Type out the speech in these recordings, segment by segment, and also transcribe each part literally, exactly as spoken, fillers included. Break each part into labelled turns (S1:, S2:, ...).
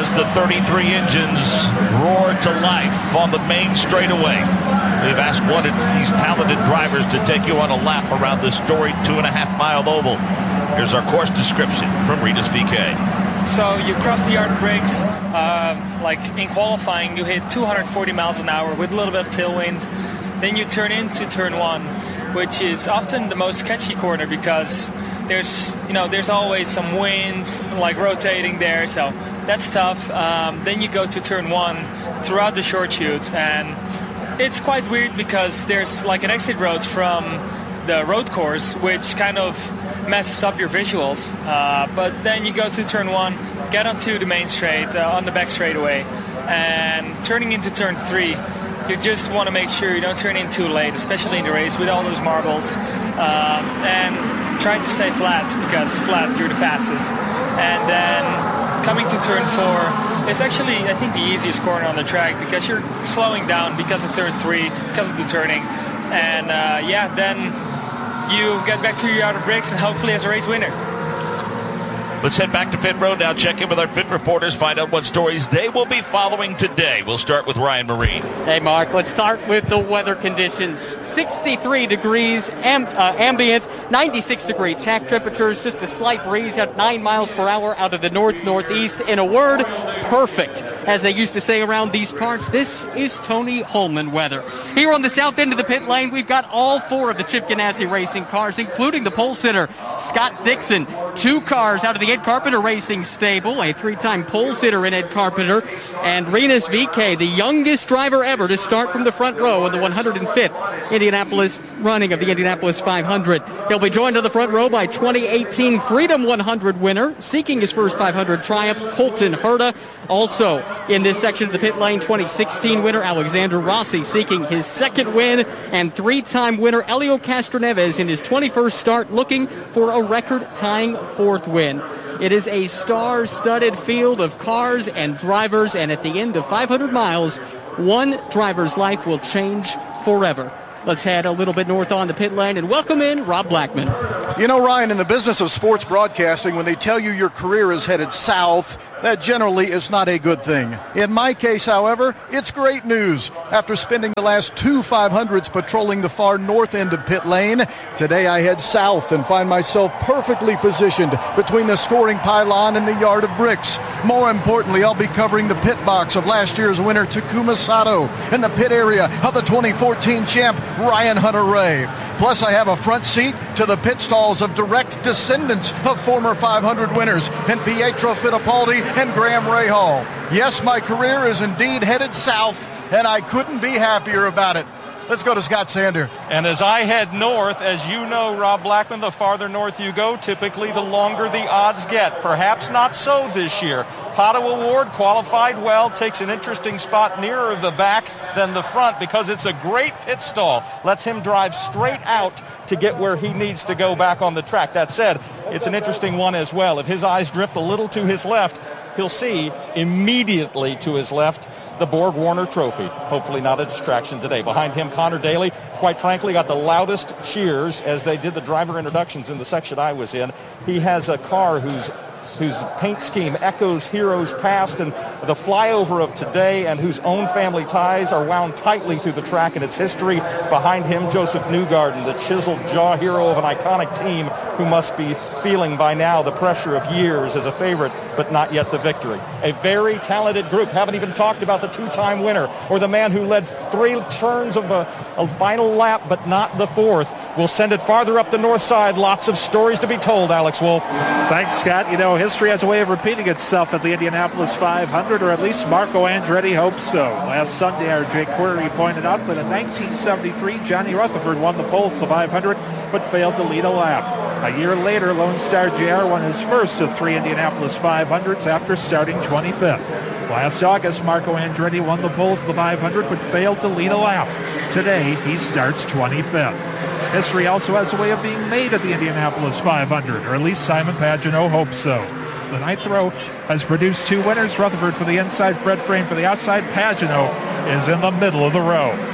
S1: as the thirty-three engines roar to life on the main straightaway. We've asked one of these talented drivers to take you on a lap around this storied two and a half mile oval. Here's our course description from Rinus V K.
S2: So you cross the yard of bricks, uh, like in qualifying you hit two hundred forty miles an hour with a little bit of tailwind. Then you turn into turn one, which is often the most sketchy corner because there's, you know, there's always some wind like rotating there, so that's tough. Um, then you go to turn one throughout the short chute, and it's quite weird because there's like an exit road from the road course, which kind of messes up your visuals. Uh, but then you go to turn one, get onto the main straight, uh, on the back straightaway, and turning into turn three, you just want to make sure you don't turn in too late, especially in the race with all those marbles, um, and try to stay flat because flat you're the fastest. And then coming to turn four is actually, I think, the easiest corner on the track because you're slowing down because of turn three, because of the turning. And uh, yeah, then you get back to your outer bricks and hopefully as a race winner.
S1: Let's head back to pit road now, check in with our pit reporters, find out what stories they will be following today. We'll start with Ryan Marine.
S3: Hey, Mark, let's start with the weather conditions. sixty-three degrees amb- uh, ambient, ninety-six degree track temperatures, just a slight breeze at nine miles per hour out of the north-northeast. In a word, perfect. As they used to say around these parts, this is Tony Holman weather. Here on the south end of the pit lane, we've got all four of the Chip Ganassi Racing cars, including the pole sitter, Scott Dixon. Two cars out of the Ed Carpenter Racing stable, a three-time pole sitter in Ed Carpenter, and Rinus V K, the youngest driver ever to start from the front row in the one hundred fifth Indianapolis running of the Indianapolis five hundred. He'll be joined on the front row by twenty eighteen Freedom one hundred winner, seeking his first five hundred triumph, Colton Herta. Also in this section of the pit lane, twenty sixteen winner Alexander Rossi seeking his second win, and three-time winner Helio Castroneves in his twenty-first start looking for a record-tying fourth win. It is a star-studded field of cars and drivers, and at the end of five hundred miles, one driver's life will change forever. Let's head a little bit north on the pit lane and welcome in Rob Blackman.
S4: You know, Ryan, in the business of sports broadcasting, when they tell you your career is headed south, that generally is not a good thing. In my case, however, it's great news. After spending the last two five hundreds patrolling the far north end of pit lane, today I head south and find myself perfectly positioned between the scoring pylon and the yard of bricks. More importantly, I'll be covering the pit box of last year's winner Takuma Sato and the pit area of the twenty fourteen champ Ryan Hunter-Reay. Plus, I have a front seat to the pit stalls of direct descendants of former five hundred winners in Pietro Fittipaldi and Graham Rahal. Yes, my career is indeed headed south, and I couldn't be happier about it. Let's go to Scott Sander.
S5: And as I head north, as you know, Rob Blackman, the farther north you go, typically the longer the odds get. Perhaps not so this year. Pato O'Ward qualified well, takes an interesting spot nearer the back than the front because it's a great pit stall. Lets him drive straight out to get where he needs to go back on the track. That said, it's an interesting one as well. If his eyes drift a little to his left, he'll see immediately to his left the Borg Warner Trophy. Hopefully not a distraction today. Behind him, Connor Daly, quite frankly, got the loudest cheers as they did the driver introductions in the section I was in. He has a car whose whose paint scheme echoes heroes past and the flyover of today, and whose own family ties are wound tightly through the track and its history. Behind him, Joseph Newgarden, the chiseled jaw hero of an iconic team who must be feeling by now the pressure of years as a favorite, but not yet the victory. A very talented group. Haven't even talked about the two-time winner or the man who led three turns of a, a final lap, but not the fourth. We'll send it farther up the north side. Lots of stories to be told, Alex Wolf.
S6: Thanks, Scott. You know, history has a way of repeating itself at the Indianapolis five hundred, or at least Marco Andretti hopes so. Last Sunday, our Jake Query pointed out that in nineteen seventy-three, Johnny Rutherford won the pole for the five hundred, but failed to lead a lap. A year later, Lone Star J R won his first of three Indianapolis five hundreds after starting twenty-fifth. Last August, Marco Andretti won the pole for the five hundred, but failed to lead a lap. Today, he starts twenty-fifth. History also has a way of being made at the Indianapolis five hundred, or at least Simon Pagenaud hopes so. The ninth row has produced two winners, Rutherford for the inside, Fred Frame for the outside. Pagenaud is in the middle of the row.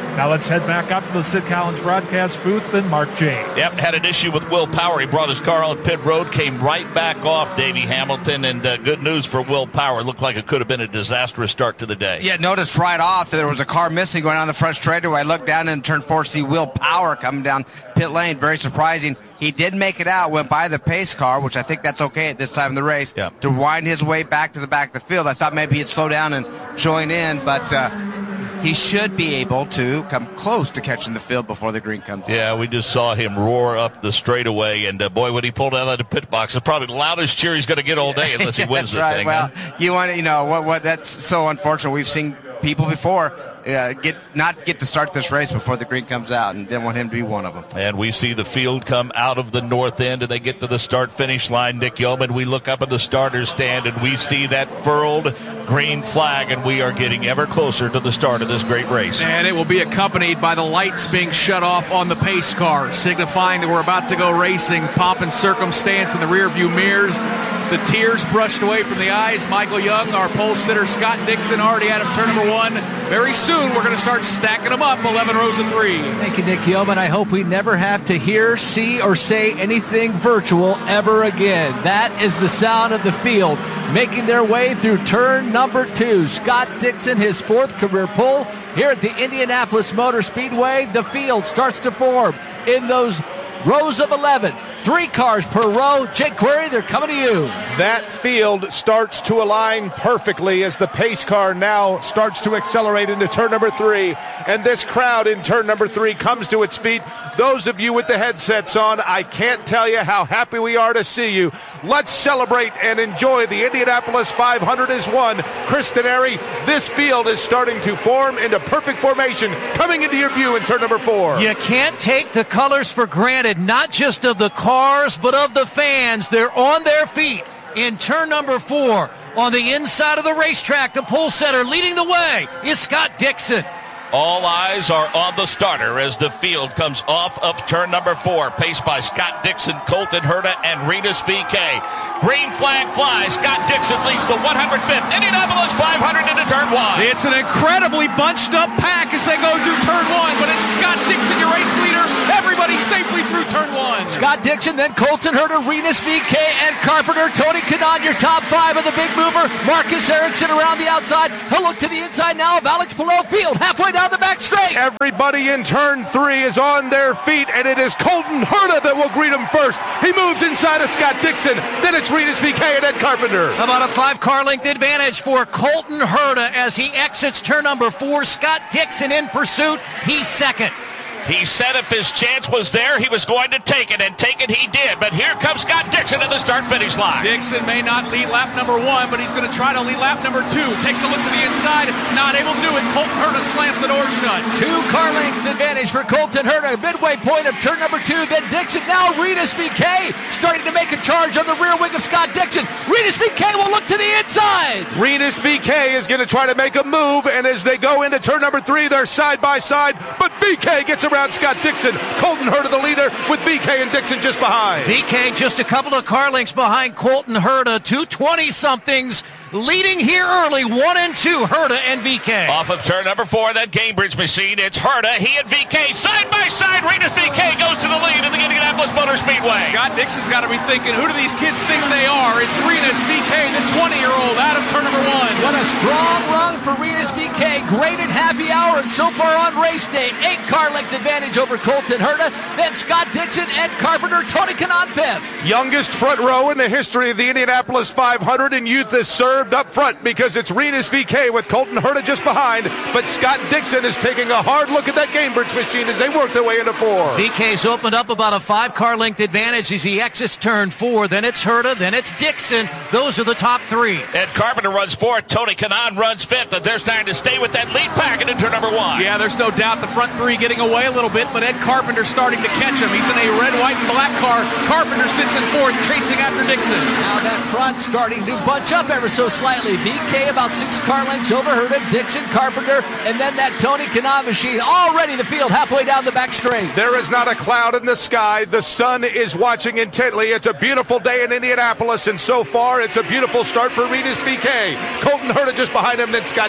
S6: Now let's head back up to the Sid Collins broadcast booth and Mark James.
S1: Yep, had an issue with Will Power. He brought his car on pit road, came right back off Davey Hamilton, and uh, good news for Will Power. It looked like it could have been a disastrous start to the day.
S7: Yeah, noticed right off that there was a car missing going down the front straightaway. I looked down and turn four to see Will Power coming down pit lane. Very surprising. He did make it out, went by the pace car, which I think that's okay at this time of the race,
S1: yeah.
S7: to wind his way back to the back of the field. I thought maybe he'd slow down and join in, but uh, he should be able to come close to catching the field before the green comes.
S1: Yeah, we just saw him roar up the straightaway, and uh, boy, when he pulled out of the pit box, it's probably the loudest cheer he's going to get all day unless he wins the
S7: right.
S1: thing.
S7: Well,
S1: huh?
S7: you want to, you know, what, what, that's so unfortunate. We've seen people before uh, get not get to start this race before the green comes out, and didn't want him to be one of them.
S1: And we see the field come out of the north end, and they get to the start-finish line. Nick Yeoman, we look up at the starter's stand, and we see that furled green flag, and we are getting ever closer to the start of this great race.
S8: And it will be accompanied by the lights being shut off on the pace car, signifying that we're about to go racing. Pomp and circumstance in the rearview mirrors. The tears brushed away from the eyes. Michael Young, our pole sitter, Scott Dixon, already out of turn number one. Very soon, we're going to start stacking them up, eleven rows of three.
S9: Thank you, Nick Yeoman. I hope we never have to hear, see, or say anything virtual ever again. That is the sound of the field making their way through turn number two. Scott Dixon, his fourth career pole here at the Indianapolis Motor Speedway. The field starts to form in those rows of eleven. Three cars per row. Jake Query, they're coming to you.
S10: That field starts to align perfectly as the pace car now starts to accelerate into turn number three. And this crowd in turn number three comes to its feet. Those of you with the headsets on, I can't tell you how happy we are to see you. Let's celebrate and enjoy the Indianapolis five hundred as one. Chris Denari, this field is starting to form into perfect formation, coming into your view in turn number four.
S9: You can't take the colors for granted, not just of the cars, but of the fans. They're on their feet in turn number four. On the inside of the racetrack, the pole setter leading the way is Scott Dixon.
S1: All eyes are on the starter as the field comes off of turn number four, paced by Scott Dixon, Colton Herta, and Rinus V K. Green flag flies. Scott Dixon leads the one hundred fifth Indianapolis five hundred into turn one.
S8: It's an incredibly bunched up pack as they go through turn one, but it's Scott Dixon, your race leader. Everybody safely through turn one.
S9: Scott Dixon, then Colton Herta, Rinus V K, and Carpenter. Tony Kanaan, your top five of the big mover. Marcus Ericsson around the outside. He'll look to the inside now of Alex Palou. Field halfway down the back straight.
S10: Everybody in turn three is on their feet, and it is Colton Herta that will greet him first. He moves inside of Scott Dixon. Then it's Rinus V K and Ed Carpenter.
S9: About a five car length advantage for Colton Herta as he exits turn number four. Scott Dixon in pursuit. He's second.
S1: He said if his chance was there, he was going to take it, and take it he did. But here comes Scott Dixon in the start-finish line.
S8: Dixon may not lead lap number one, but he's going to try to lead lap number two. Takes a look to the inside, not able to do it. Colton Herta slams the door shut.
S9: Two car length advantage for Colton Herta. Midway point of turn number two. Then Dixon, now Rinus V K starting to make a charge on the rear wing of Scott Dixon. Rinus V K will look to the inside.
S10: Rinus V K is going to try to make a move, and as they go into turn number three, they're side by side, but V K gets around Scott Dixon. Colton Herta the leader with V K and Dixon just behind.
S9: V K just a couple of car lengths behind Colton Herta. Two twenty-somethings leading here early. One and two, Herta and V K.
S1: Off of turn number four, that Gamebridge machine. It's Herta, he and V K side by side. Rinus V K goes to the lead in the Indianapolis Motor Speedway.
S8: Scott Dixon's got to be thinking, who do these kids think they are? It's Rinus V K, the twenty-year-old, out of turn number one.
S9: What a strong run for Rinus V K. Great at happy hour, and so far on race day, eight car length advantage over Colton Herta. Then Scott Dixon, Ed Carpenter, Tony Kanaan fifth.
S10: Youngest front row in the history of the Indianapolis five hundred, and youth is served up front because it's Rinus V K with Colton Herta just behind, but Scott Dixon is taking a hard look at that Gamebridge machine as they work their way into four.
S9: V K's opened up about a five car length advantage as he exits turn four. Then it's Herta, then it's Dixon. Those are the top three.
S1: Ed Carpenter runs fourth, Tony Kanaan runs fifth, and they're starting to stay with that lead pack into turn number one.
S8: Yeah, there's no doubt the front three getting away a little bit, but Ed Carpenter starting to catch him. He's in a red, white, and black car. Carpenter sits in fourth, chasing after Dixon.
S9: Now that front starting to bunch up ever so slightly. V K about six car lengths over Herta, Dixon, Carpenter, and then that Tony Kanaan machine. Already the field halfway down the back straight.
S10: There is not a cloud in the sky. The sun is watching intently. It's a beautiful day in Indianapolis, and so far it's a beautiful start for Rinus V K. Colton Herta just behind him, then Scott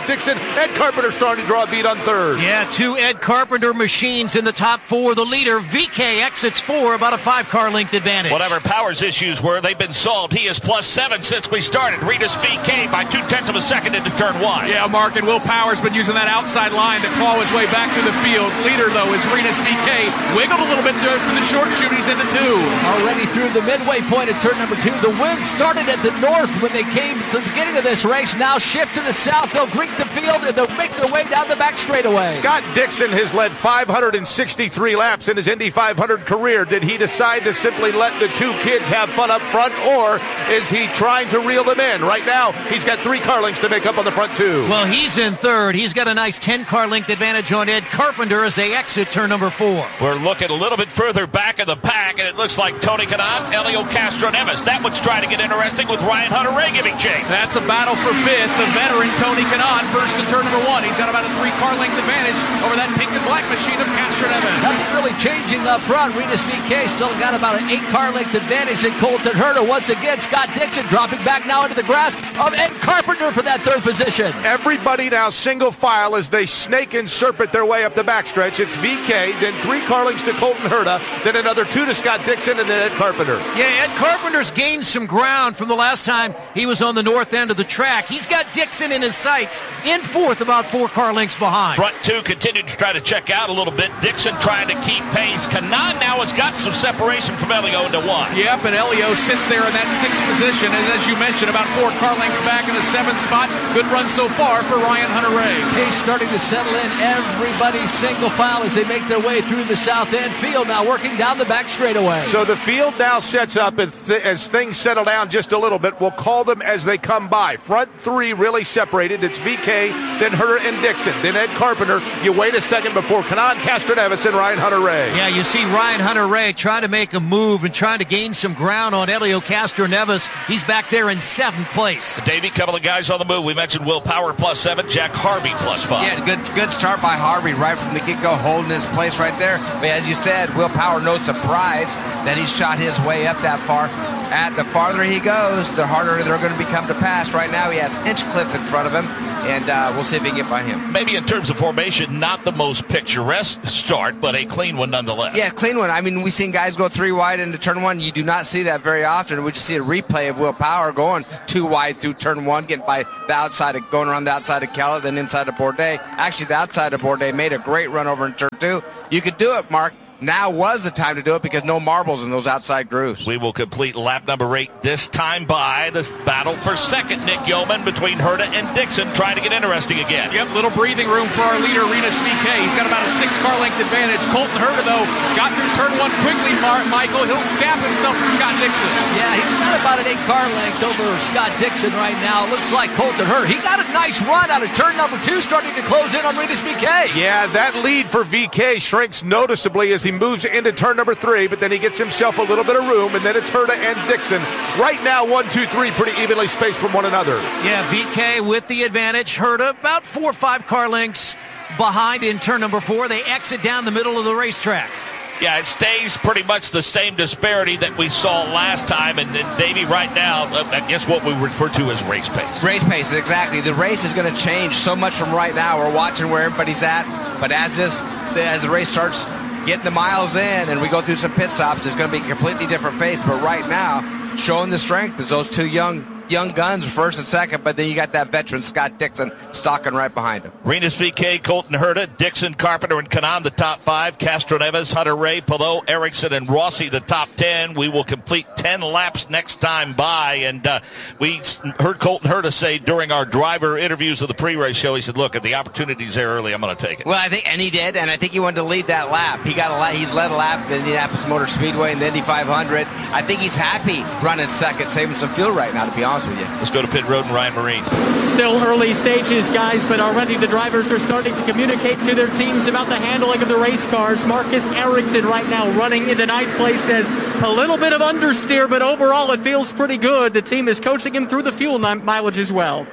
S10: Scott Dixon. Ed Carpenter starting to draw a bead on third.
S11: Yeah, two Ed Carpenter machines in the top four. The leader, V K, exits four, about a five-car length advantage.
S1: Whatever Power's issues were, they've been solved. He is plus seven since we started. Rinus V K by two-tenths of a second into turn one.
S8: Yeah, Mark, and Will Power's been using that outside line to claw his way back through the field. Leader, though, is Rinus V K. Wiggled a little bit there for the short shoot. He's into two.
S9: Already through the midway point at turn number two. The wind started at the north when they came to the beginning of this race. Now shift to the south. They'll greet the field and they'll make their way down the back straightaway.
S10: Scott Dixon has led five hundred sixty-three laps in his Indy five hundred career. Did he decide to simply let the two kids have fun up front, or is he trying to reel them in? Right now, he's got three car lengths to make up on the front two.
S11: Well, he's in third. He's got a nice ten-car length advantage on Ed Carpenter as they exit turn number four.
S1: We're looking a little bit further back in the pack, and it looks like Tony Kanaan, Elio Castroneves. That one's trying to get interesting with Ryan Hunter-Reay giving chase.
S8: That's a battle for fifth. The veteran Tony Kanaan first to turn number one. He's got about a three-car length advantage over that pink and black machine of Castroneves.
S9: Nothing really changing up front. Rinus V K still got about an eight-car length advantage in Colton Herta. Once again, Scott Dixon dropping back now into the grasp of Ed Carpenter for that third position.
S10: Everybody now single file as they snake and serpent their way up the backstretch. It's V K, then three car lengths to Colton Herta, then another two to Scott Dixon, and then Ed Carpenter.
S11: Yeah, Ed Carpenter's gained some ground from the last time he was on the north end of the track. He's got Dixon in his sights, in fourth, about four car lengths behind.
S1: Front two continued to try to check out a little bit. Dixon trying to keep pace. Kanaan now has got some separation from Elio into one.
S8: Yep, and Elio sits there in that sixth position, and as you mentioned, about four car lengths back in the seventh spot. Good run so far for Ryan Hunter-Reay.
S9: Pace starting to settle in. Everybody single file as they make their way through the south end field, now working down the back straightaway.
S10: So the field now sets up as, th- as things settle down just a little bit. We'll call them as they come by. Front three really separated. It's V K, then Herta and Dixon, then Ed Carpenter. You wait a second before Kanaan, Castroneves, and Ryan Hunter-Reay.
S11: Yeah, you see Ryan Hunter-Reay trying to make a move and trying to gain some ground on Elio Castroneves. He's back there in seventh place.
S1: Davey, couple of guys on the move. We mentioned Will Power plus seven, Jack Harvey plus five.
S7: Yeah, good good start by Harvey right from the get-go, holding his place right there. But as you said, Will Power, no surprise that he shot his way up that far. At the farther he goes, the harder they're going to become to pass. Right now, he has Hinchcliffe in front of him, and uh, we'll see if he can get by him.
S1: Maybe in terms of formation, not the most picturesque start, but a clean one nonetheless.
S7: Yeah, clean one. I mean, we've seen guys go three wide into turn one. You do not see that very often. We just see a replay of Will Power going two wide through turn one, getting by the outside, of, going around the outside of Keller, then inside of Bourdais. Actually, the outside of Bourdais made a great run over in turn two. You could do it, Mark. Now was the time to do it because no marbles in those outside grooves.
S1: We will complete lap number eight this time by this battle for second. Nick Yeoman between Herta and Dixon trying to get interesting again.
S8: Yep, little breathing room for our leader, Rinus V K. He's got about a six-car length advantage. Colton Herta, though, got through turn one quickly, Mar- Michael. He'll gap himself from Scott Dixon.
S9: Yeah, he's got about an eight-car length over Scott Dixon right now. Looks like Colton Herta. He got a nice run out of turn number two, starting to close in on Rinus V K.
S10: Yeah, that lead for V K shrinks noticeably as he moves into turn number three, but then he gets himself a little bit of room, and then it's Herta and Dixon. Right now, one, two, three, pretty evenly spaced from one another.
S11: Yeah, V K with the advantage. Herta about four or five car lengths behind in turn number four. They exit down the middle of the racetrack.
S1: Yeah, it stays pretty much the same disparity that we saw last time. And, and Davey, right now, I guess what we refer to as race pace.
S7: Race pace, exactly. The race is going to change so much from right now. We're watching where everybody's at. But as this, as the race starts getting the miles in and we go through some pit stops, it's going to be a completely different pace. But right now, showing the strength is those two young young guns, first and second, but then you got that veteran Scott Dixon stalking right behind him.
S1: Rinus V K, Colton Herta, Dixon, Carpenter, and Kanaan, the top five. Castroneves, Hunter-Reay, Palou, Erickson, and Rossi, the top ten. We will complete ten laps next time by, and uh, we heard Colton Herta say during our driver interviews of the pre-race show, he said, look, if the opportunity's there early, I'm going to take it.
S7: Well, I think, and he did, and I think he wanted to lead that lap. He got a lap, he's led a lap at the Indianapolis Motor Speedway and the Indy five hundred. I think he's happy running second, saving some fuel right now, to be honest with you.
S1: Let's go to pit road and Ryan Marine.
S3: Still early stages, guys, but already the drivers are starting to communicate to their teams about the handling of the race cars. Marcus Ericsson right now running into ninth place, says a little bit of understeer, but overall it feels pretty good. The team is coaching him through the fuel mileage as well.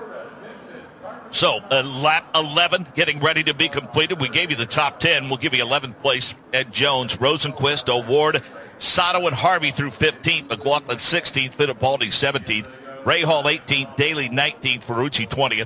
S1: So, uh, lap eleven getting ready to be completed. We gave you the top ten. We'll give you eleventh place, Ed Jones, Rosenquist, O'Ward, Sato, and Harvey through fifteenth, McLaughlin sixteenth, Fittipaldi seventeenth, Ray Hall eighteenth, Daly nineteenth, Ferrucci twentieth,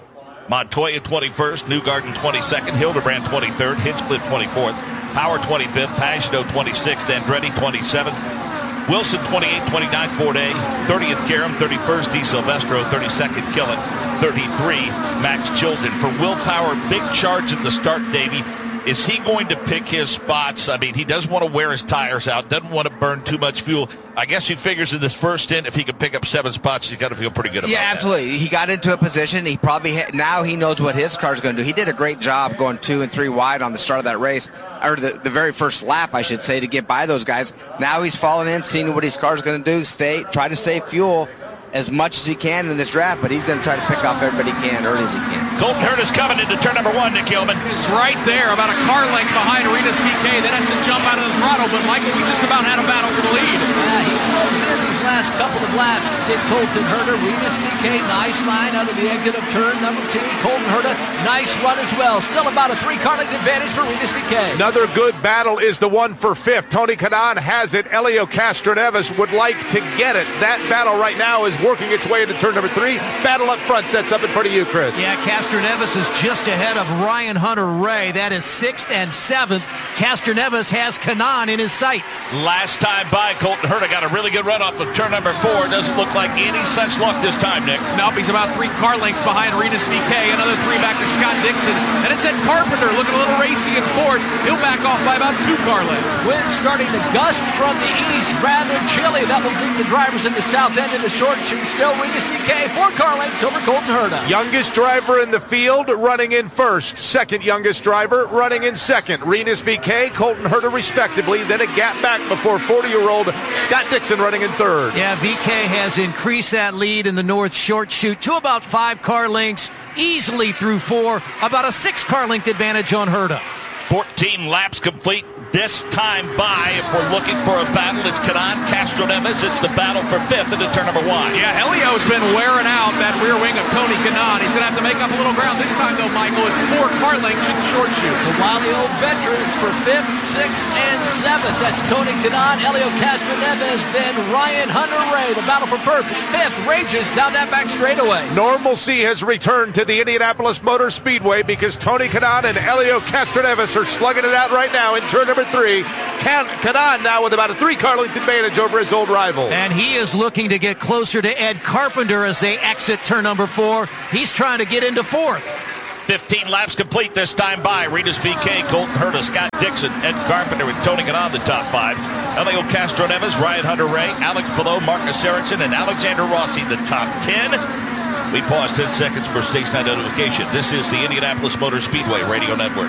S1: Montoya twenty-first, Newgarden twenty-second, Hildebrand twenty-third, Hinchcliffe twenty-fourth, Power twenty-fifth, Pagano twenty-sixth, Andretti twenty-seventh, Wilson twenty-eighth, twenty-ninth, Bourdais, thirtieth, Karam, thirty-first, Di Silvestro, thirty-second, Killen, thirty-three, Max Chilton. For Will Power, big charge at the start, Davey. Is he going to pick his spots? I mean, he doesn't want to wear his tires out, doesn't want to burn too much fuel. I guess he figures in this first stint, if he can pick up seven spots, he's got to feel pretty good about
S7: yeah,
S1: that.
S7: Yeah, absolutely. He got into a position. He probably ha- now he knows what his car's going to do. He did a great job going two and three wide on the start of that race, or the, the very first lap, I should say, to get by those guys. Now he's falling in, seeing what his car's going to do. Stay, try to save fuel as much as he can in this draft, but he's going to try to pick off everybody he can early as he can.
S1: Colton Herta's coming into turn number one, Nick Hillman.
S8: It's right there, about a car length behind Arenas V K. Then has to jump out of the throttle, but Michael, we just about had a battle for the lead.
S9: Yeah, he closed in these last couple of laps. Did Colton Herta. Arenas V K, nice line out of the exit of turn number two. Colton Herta, nice run as well. Still about a three-car length advantage for Arenas V K.
S10: Another good battle is the one for fifth. Tony Kanaan has it. Elio Castroneves would like to get it. That battle right now is working its way into turn number three. Battle up front sets up in front of you, Chris.
S11: Yeah, Castroneves is just ahead of Ryan Hunter-Reay. That is sixth and seventh. Castroneves has Kanaan in his sights.
S1: Last time by, Colton Herta got a really good run off of turn number four. Doesn't look like any such luck this time, Nick.
S8: Nope, he's about three car lengths behind Arenas V K. Another three back to Scott Dixon. And it's Ed Carpenter looking a little racy in fourth. He'll back off by about two car lengths.
S9: Wind starting to gust from the east, rather chilly. That will greet the drivers in the south end in the short shoot. Still Arenas V K, four car lengths over Colton Herta.
S10: Youngest driver in the field running in first. Second youngest driver running in second. Arenas V K, Colton Herta respectively. Then a gap back before forty-year-old Scott Dixon running in third.
S11: Yeah, V K has increased that lead in the north short shoot to about five car lengths, easily through four, about a six car length advantage on Herta.
S1: fourteen laps complete this time by. If we're looking for a battle, it's Kanaan, Castroneves. It's the battle for fifth into turn number one.
S8: Yeah, Elio's been wearing out that rear wing of Tony Kanaan. He's going to have to make up a little ground this time, though, Michael. It's four car lengths in the short shoot.
S9: The wily old veterans for fifth, sixth, and seventh. That's Tony Kanaan, Elio Castroneves, then Ryan Hunter-Reay. The battle for first, fifth rages down that back straightaway.
S10: Normalcy has returned to the Indianapolis Motor Speedway because Tony Kanaan and Elio Castroneves are slugging it out right now in turn number three. Kanaan now with about a three-car length advantage over his old rival.
S11: And he is looking to get closer to Ed Carpenter as they exit turn number four. He's trying to get into fourth.
S1: fifteen laps complete this time by. Arenas V K, Colton Herta, Scott Dixon, Ed Carpenter with Tony Kanaan the top five. Elio Castroneves, Ryan Hunter-Reay, Alex Palou, Marcus Ericsson, and Alexander Rossi the top ten. We pause ten seconds for station identification. This is the Indianapolis Motor Speedway Radio Network.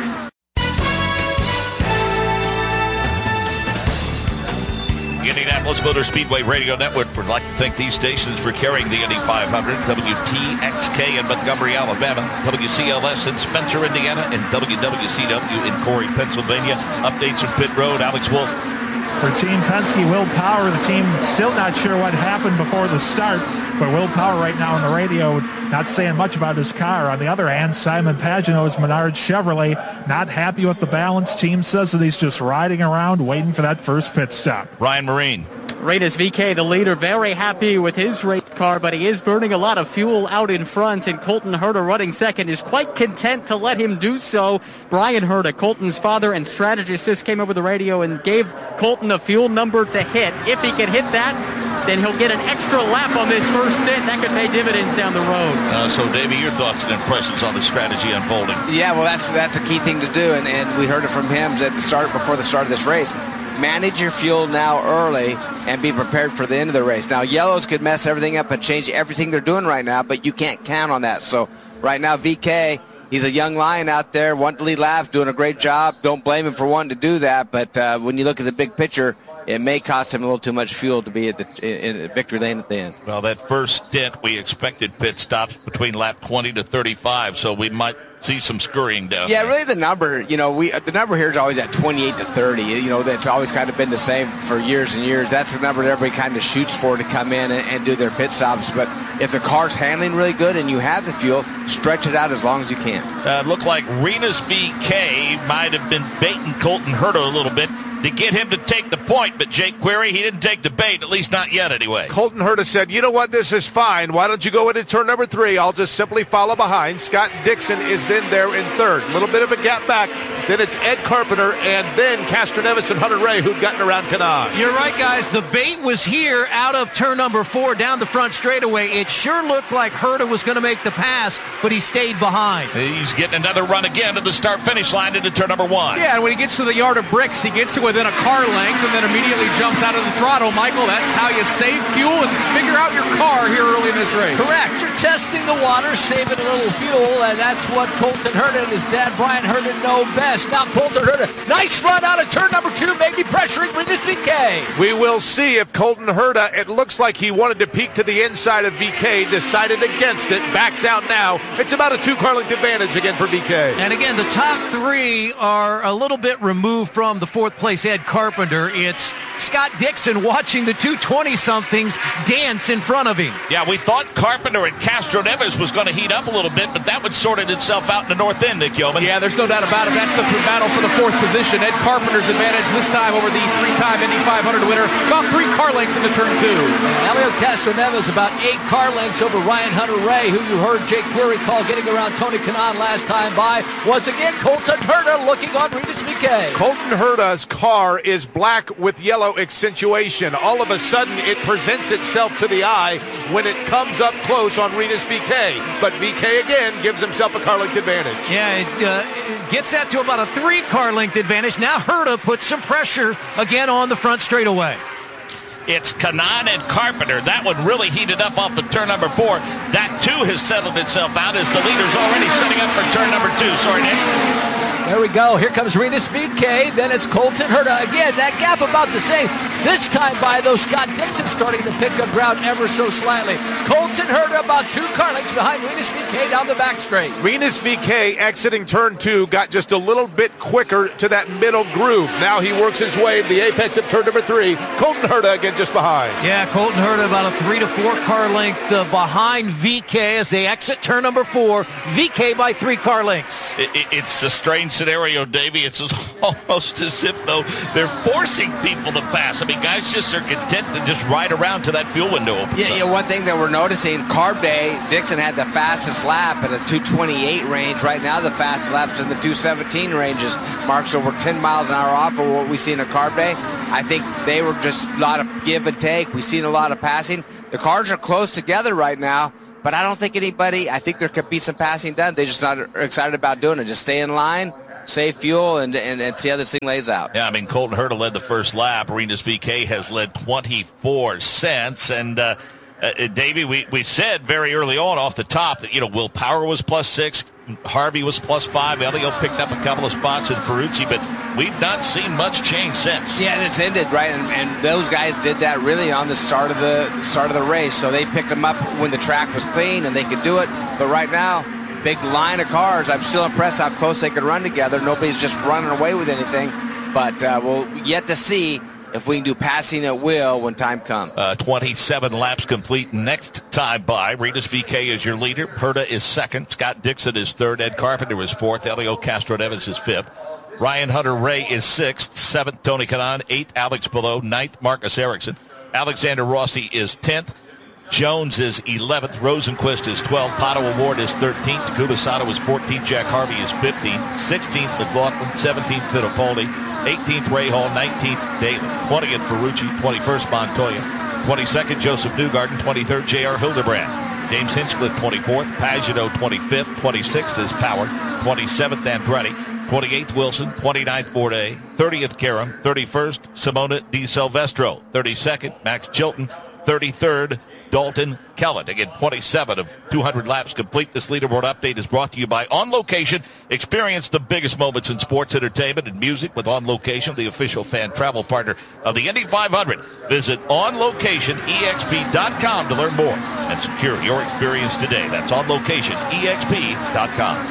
S1: The Indianapolis Motor Speedway Radio Network would like to thank these stations for carrying the Indy five hundred, W T X K in Montgomery, Alabama, W C L S in Spencer, Indiana, and W W C W in Corey, Pennsylvania. Updates from pit road, Alex Wolf.
S6: For Team Penske, Will Power, the team still not sure what happened before the start, but Will Power right now on the radio not saying much about his car. On the other hand, Simon Pagano's Menard Chevrolet not happy with the balance. Team says that he's just riding around waiting for that first pit stop.
S1: Ryan Marine.
S3: Arenas V K, the leader, very happy with his race car, but he is burning a lot of fuel out in front, and Colton Herta, running second, is quite content to let him do so. Brian Herta, Colton's father and strategist, just came over the radio and gave Colton a fuel number to hit. If he can hit that, then he'll get an extra lap on this first stint. That could pay dividends down the road.
S1: Uh, so, Davey, your thoughts and impressions on the strategy unfolding?
S7: Yeah, well, that's that's a key thing to do, and, and we heard it from him at the start, before the start of this race. Manage your fuel now early and be prepared for the end of the race. Now, yellows could mess everything up and change everything they're doing right now, but you can't count on that. So right now, V K, he's a young lion out there, wanting to lead laps, doing a great job. Don't blame him for wanting to do that, but uh, when you look at the big picture, it may cost him a little too much fuel to be at the in, in victory lane at the end.
S1: Well, that first stint, we expected pit stops between lap twenty to thirty-five, so we might see some scurrying down
S7: Yeah,
S1: there.
S7: really the number, you know, we the number here is always at twenty-eight to thirty. You know, that's always kind of been the same for years and years. That's the number that everybody kind of shoots for to come in and, and do their pit stops. But if the car's handling really good and you have the fuel, stretch it out as long as you can.
S1: Uh, looked like Arenas V K might have been baiting Colton Herta a little bit. to get him to take the point, but Jake Query, he didn't take the bait, at least not yet anyway.
S10: Colton Herta said, you know what, this is fine. Why don't you go into turn number three? I'll just simply follow behind. Scott Dixon is then there in third. A little bit of a gap back. Then it's Ed Carpenter and then Castroneves and Hunter Ray who've gotten around Kanaan.
S11: You're right, guys. The bait was here out of turn number four down the front straightaway. It sure looked like Herta was going to make the pass, but he stayed behind.
S1: He's getting another run again to the start-finish line into turn number one.
S8: Yeah, and when he gets to the yard of bricks, he gets to within a car length and then immediately jumps out of the throttle. Michael, that's how you save fuel and figure out your car here early in this race.
S9: Correct. You're testing the water, saving a little fuel, and that's what Colton Herta and his dad, Brian Herta, know best. Now Colton Herta, nice run out of turn number two, maybe pressuring Rinus V K.
S10: We will see if Colton Herta, it looks like he wanted to peek to the inside of V K, decided against it, backs out now. It's about a two-car length advantage again for V K.
S11: And again, the top three are a little bit removed from the fourth place Ed Carpenter. It's Scott Dixon watching the two twenty-somethings dance in front of him.
S1: Yeah, we thought Carpenter and Castroneves was going to heat up a little bit, but that would sorted itself out in the north end, Nick Yeoman.
S8: Yeah, there's no doubt about it. That's the battle for the fourth position. Ed Carpenter's advantage this time over the three-time Indy five hundred winner. About three car lengths into turn two.
S9: Elio Castroneves about eight car lengths over Ryan Hunter Ray, who you heard Jake Query call getting around Tony Kanaan last time by. Once again, Colton Herta looking on Rinus V K.
S10: Colton Herta's car is black with yellow accentuation. All of a sudden, it presents itself to the eye when it comes up close on Rinus V K. But V K again gives himself a car length advantage.
S11: Yeah, it, uh, it gets that to about a three-car length advantage. Now Herta puts some pressure again on the front straightaway.
S1: It's Kanaan and Carpenter. That one really heated up off of turn number four. That, too, has settled itself out as the leader's already setting up for turn number two. Sorry, Nick.
S9: There we go. Here comes Rinus V K. Then it's Colton Herta. Again, that gap about the same. This time by, though, Scott Dixon starting to pick up ground ever so slightly. Colton Herta about two car lengths behind Rinus V K down the back straight.
S10: Rinus V K exiting turn two got just a little bit quicker to that middle groove. Now he works his way to the apex of turn number three. Colton Herta again just behind.
S11: Yeah, Colton Herta about a three to four car length uh, behind V K as they exit turn number four. V K by three car lengths.
S1: It, it, it's a strange scenario, Davey. It's almost as if, though, they're forcing people to pass. I mean, guys just are content to just ride around to that fuel window opens
S7: Yeah,
S1: up.
S7: yeah, one thing that we're noticing, Carb Day, Dixon had the fastest lap at a two twenty-eight range. Right now, the fastest lap's in the two seventeen ranges. Marks over ten miles an hour off of what we see in a Carb Day. I think they were just a lot of give and take. We've seen a lot of passing. The cars are close together right now, but I don't think anybody, I think there could be some passing done. They're just not excited about doing it. Just stay in line, save fuel, and, and, and see how this thing lays out.
S1: Yeah, I mean, Colton Herta led the first lap. Rinus V K has led twenty-four cents. And, uh, uh, Davey, we, we said very early on off the top that, you know, Will Power was plus six. Harvey was plus five. Elio picked up a couple of spots in Ferrucci, but we've not seen much change since.
S7: Yeah, and it's ended, right? And, and those guys did that really on the start of the start of the race. So they picked them up when the track was clean and they could do it. But right now, big line of cars. I'm still impressed how close they could run together. Nobody's just running away with anything. But uh, we'll yet to see if we can do passing at will when time comes.
S1: Uh, twenty-seven laps complete next time by. Rinus V K is your leader. Herta is second. Scott Dixon is third. Ed Carpenter is fourth. Elio Castroneves is fifth. Ryan Hunter Ray is sixth. Seventh, Tony Kanaan. Eighth, Alex Below. Ninth, Marcus Ericsson. Alexander Rossi is tenth. Jones is eleventh. Rosenquist is twelfth. Pato Award is thirteenth. Takuma Sato is fourteenth. Jack Harvey is fifteenth. sixteenth, McLaughlin. seventeenth, Fittipaldi. eighteenth, Rahal. nineteenth, Daly. twentieth, Ferrucci. twenty-first, Montoya. twenty-second, Joseph Newgarden. twenty-third, J R. Hildebrand. James Hinchcliffe, twenty-fourth. Pagano, twenty-fifth. twenty-sixth is Power. twenty-seventh, Andretti. twenty-eighth, Wilson. twenty-ninth, Bourdais. thirtieth, Karam. thirty-first, Simona Di Silvestro. thirty-second, Max Chilton. thirty-third, Dalton Kellett. Again, twenty-seven of two hundred laps complete. This leaderboard update is brought to you by On Location. Experience the biggest moments in sports, entertainment, and music with On Location, the official fan travel partner of the Indy five hundred. Visit on location e x p dot com to learn more and secure your experience today. That's on location e x p dot com.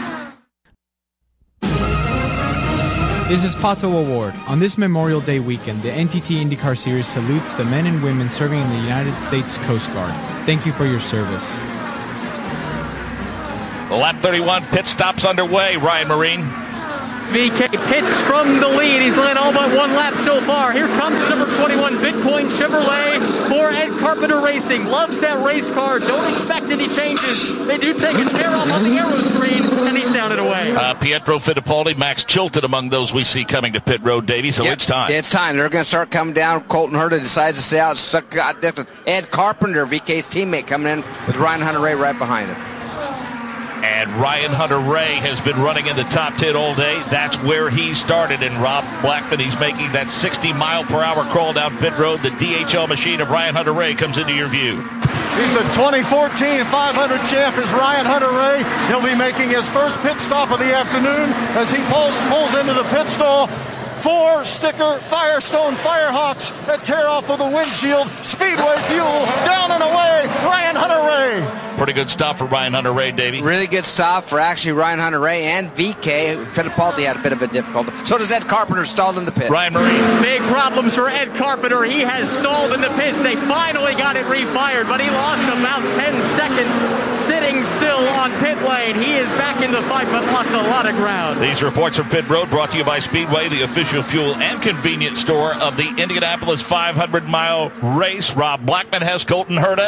S12: This is Pato Award. On this Memorial Day weekend, the N T T IndyCar Series salutes the men and women serving in the United States Coast Guard. Thank you for your service.
S1: Lap thirty-one, pit stops underway, Ryan Marine.
S3: V K pits from the lead. He's led all but one lap so far. Here comes the number twenty-one Bitcoin Chevrolet for Ed Carpenter Racing. Loves that race car. Don't expect any changes. They do take a tear off on the aero screen, and he's down and away.
S1: Uh, Pietro Fittipaldi, Max Chilton among those we see coming to pit road, Davey, so
S7: yep.
S1: it's time.
S7: It's time. They're going to start coming down. Colton Herta decides to stay out. Ed Carpenter, V K's teammate, coming in with Ryan Hunter-Reay right behind him.
S1: And Ryan Hunter-Reay has been running in the top ten all day. That's where he started. And Rob Blackman, he's making that sixty mile per hour crawl down pit road. The D H L machine of Ryan Hunter-Reay comes into your view.
S4: He's the twenty fourteen five hundred champ is Ryan Hunter-Reay. He'll be making his first pit stop of the afternoon as he pulls, pulls into the pit stall. Four sticker Firestone Firehawks that tear off of the windshield. Speedway fuel down and away. Ryan Hunter-Reay.
S1: Pretty good stop for Ryan Hunter-Reay, Davey.
S7: Really good stop for actually Ryan Hunter-Reay and V K. Fittipaldi had a bit of a difficulty. So does Ed Carpenter, stalled in the pit.
S1: Ryan Marine.
S3: Big problems for Ed Carpenter. He has stalled in the pits. They finally got it refired, but he lost about ten seconds sitting still on pit lane. He is back in the fight, but lost a lot of ground.
S1: These reports from Pit Road brought to you by Speedway, the official fuel and convenience store of the Indianapolis five hundred mile race. Rob Blackman has Colton Herta.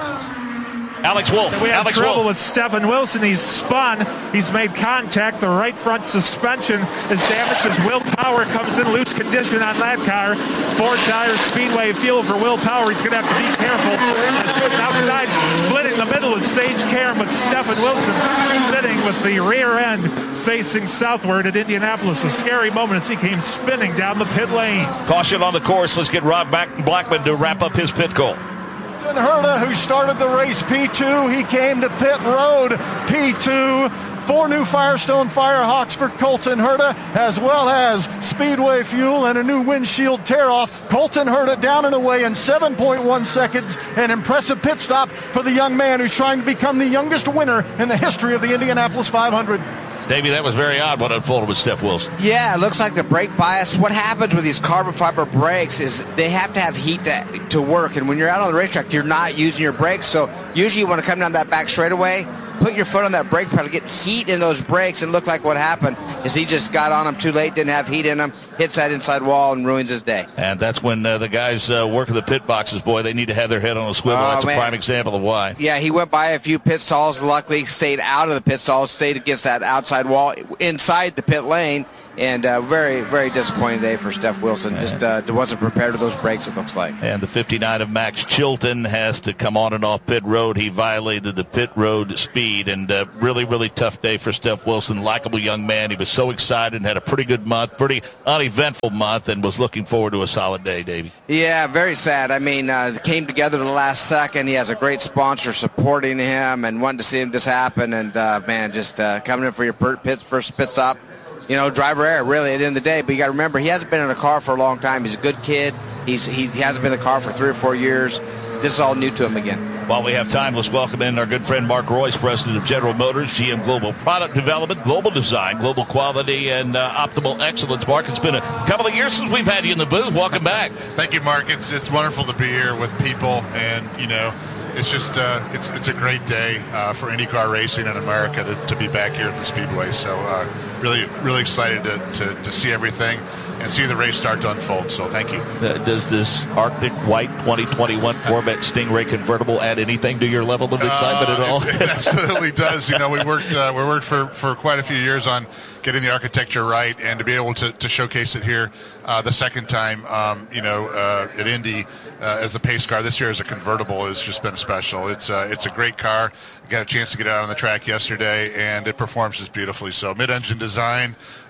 S1: Alex Wolf.
S6: We have
S1: Alex
S6: trouble
S1: Wolf.
S6: with Stephen Wilson. He's spun. He's made contact. The right front suspension is damaged as Will Power comes in loose condition on that car. Four tires, Speedway fuel for Will Power. He's going to have to be careful. Outside, splitting the middle is Sage Karam with Stephen Wilson sitting with the rear end facing southward at Indianapolis. A scary moment as he came spinning down the pit lane.
S1: Caution on the course. Let's get Rob Blackman to wrap up his pit call.
S4: Herta, who started the race P two, he came to pit road P two. Four new Firestone Firehawks for Colton Herta, as well as Speedway fuel and a new windshield tear-off. Colton Herta down and away in seven point one seconds. An impressive pit stop for the young man who's trying to become the youngest winner in the history of the Indianapolis five hundred.
S1: Davey, that was very odd what unfolded with Steph Wilson.
S7: Yeah, it looks like the brake bias. What happens with these carbon fiber brakes is they have to have heat to, to work. And when you're out on the racetrack, you're not using your brakes. So usually you want to come down that back straightaway, put your foot on that brake pedal, get heat in those brakes, and look like what happened is he just got on them too late, didn't have heat in them, hits that inside wall, and ruins his day.
S1: And that's when uh, the guys uh, working the pit boxes, boy, they need to have their head on a swivel.
S7: Oh,
S1: that's a
S7: man.
S1: prime example of why.
S7: Yeah, he went by a few pit stalls, luckily stayed out of the pit stalls, stayed against that outside wall inside the pit lane. And uh, very, very disappointing day for Steph Wilson. Just uh, wasn't prepared with those brakes, it looks like.
S1: And the fifty-nine of Max Chilton has to come on and off pit road. He violated the pit road speed. And uh, really, really tough day for Steph Wilson. Likeable young man. He was so excited and had a pretty good month, pretty uneventful month, and was looking forward to a solid day, Davey.
S7: Yeah, very sad. I mean, uh, it came together in the last second. He has a great sponsor supporting him and wanting to see him just happen. And, uh, man, just uh, coming in for your pit, first pit stop. You know, driver error, really, at the end of the day. But you got to remember, he hasn't been in a car for a long time. He's a good kid. He's he, he hasn't been in the car for three or four years. This is all new to him again.
S1: While we have time, let's welcome in our good friend Mark Royce, president of General Motors, G M Global Product Development, Global Design, Global Quality, and uh, Optimal Excellence. Mark, it's been a couple of years since we've had you in the booth. Welcome back.
S13: Thank you, Mark. It's it's wonderful to be here with people, and you know, it's just uh, it's it's a great day uh, for IndyCar racing in America to, to be back here at the Speedway. So uh, really really excited to, to, to see everything and see the race start to unfold. So thank you.
S1: Uh, does this Arctic White twenty twenty-one Corvette Stingray convertible add anything to your level of excitement
S13: uh,
S1: at all?
S13: It, it absolutely does. You know, we worked uh, we worked for, for quite a few years on getting the architecture right, and to be able to, to showcase it here uh, the second time, um, you know, uh, at Indy uh, as a pace car this year as a convertible has just been special. It's uh, it's a great car. I got a chance to get out on the track yesterday, and it performs just beautifully. So mid-engine design,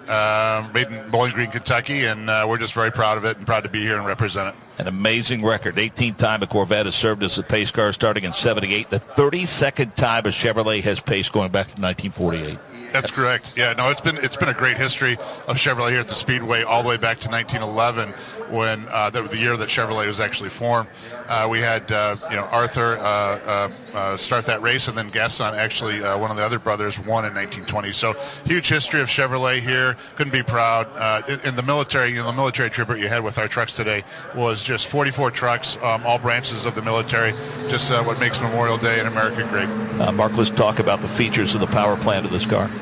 S13: uh, made in Bowling Green, Kentucky, and uh, we're just very proud of it and proud to be here and represent it.
S1: An amazing record. eighteenth time a Corvette has served as a pace car starting in seventy-eight. The thirty-second time a Chevrolet has paced going back to nineteen forty-eight.
S13: That's correct. Yeah, no, it's been it's been a great history of Chevrolet here at the Speedway all the way back to nineteen eleven, when uh, that was the year that Chevrolet was actually formed. Uh, we had uh, you know Arthur uh, uh, uh, start that race, and then Gaston, actually uh, one of the other brothers, won in nineteen twenty. So huge history of Chevrolet here. Couldn't be proud. Uh, in, in the military, you know, the military tribute you had with our trucks today was just forty-four trucks, um, all branches of the military. Just uh, what makes Memorial Day in America great.
S1: Uh, Mark, let's talk about the features of the power plant of this car.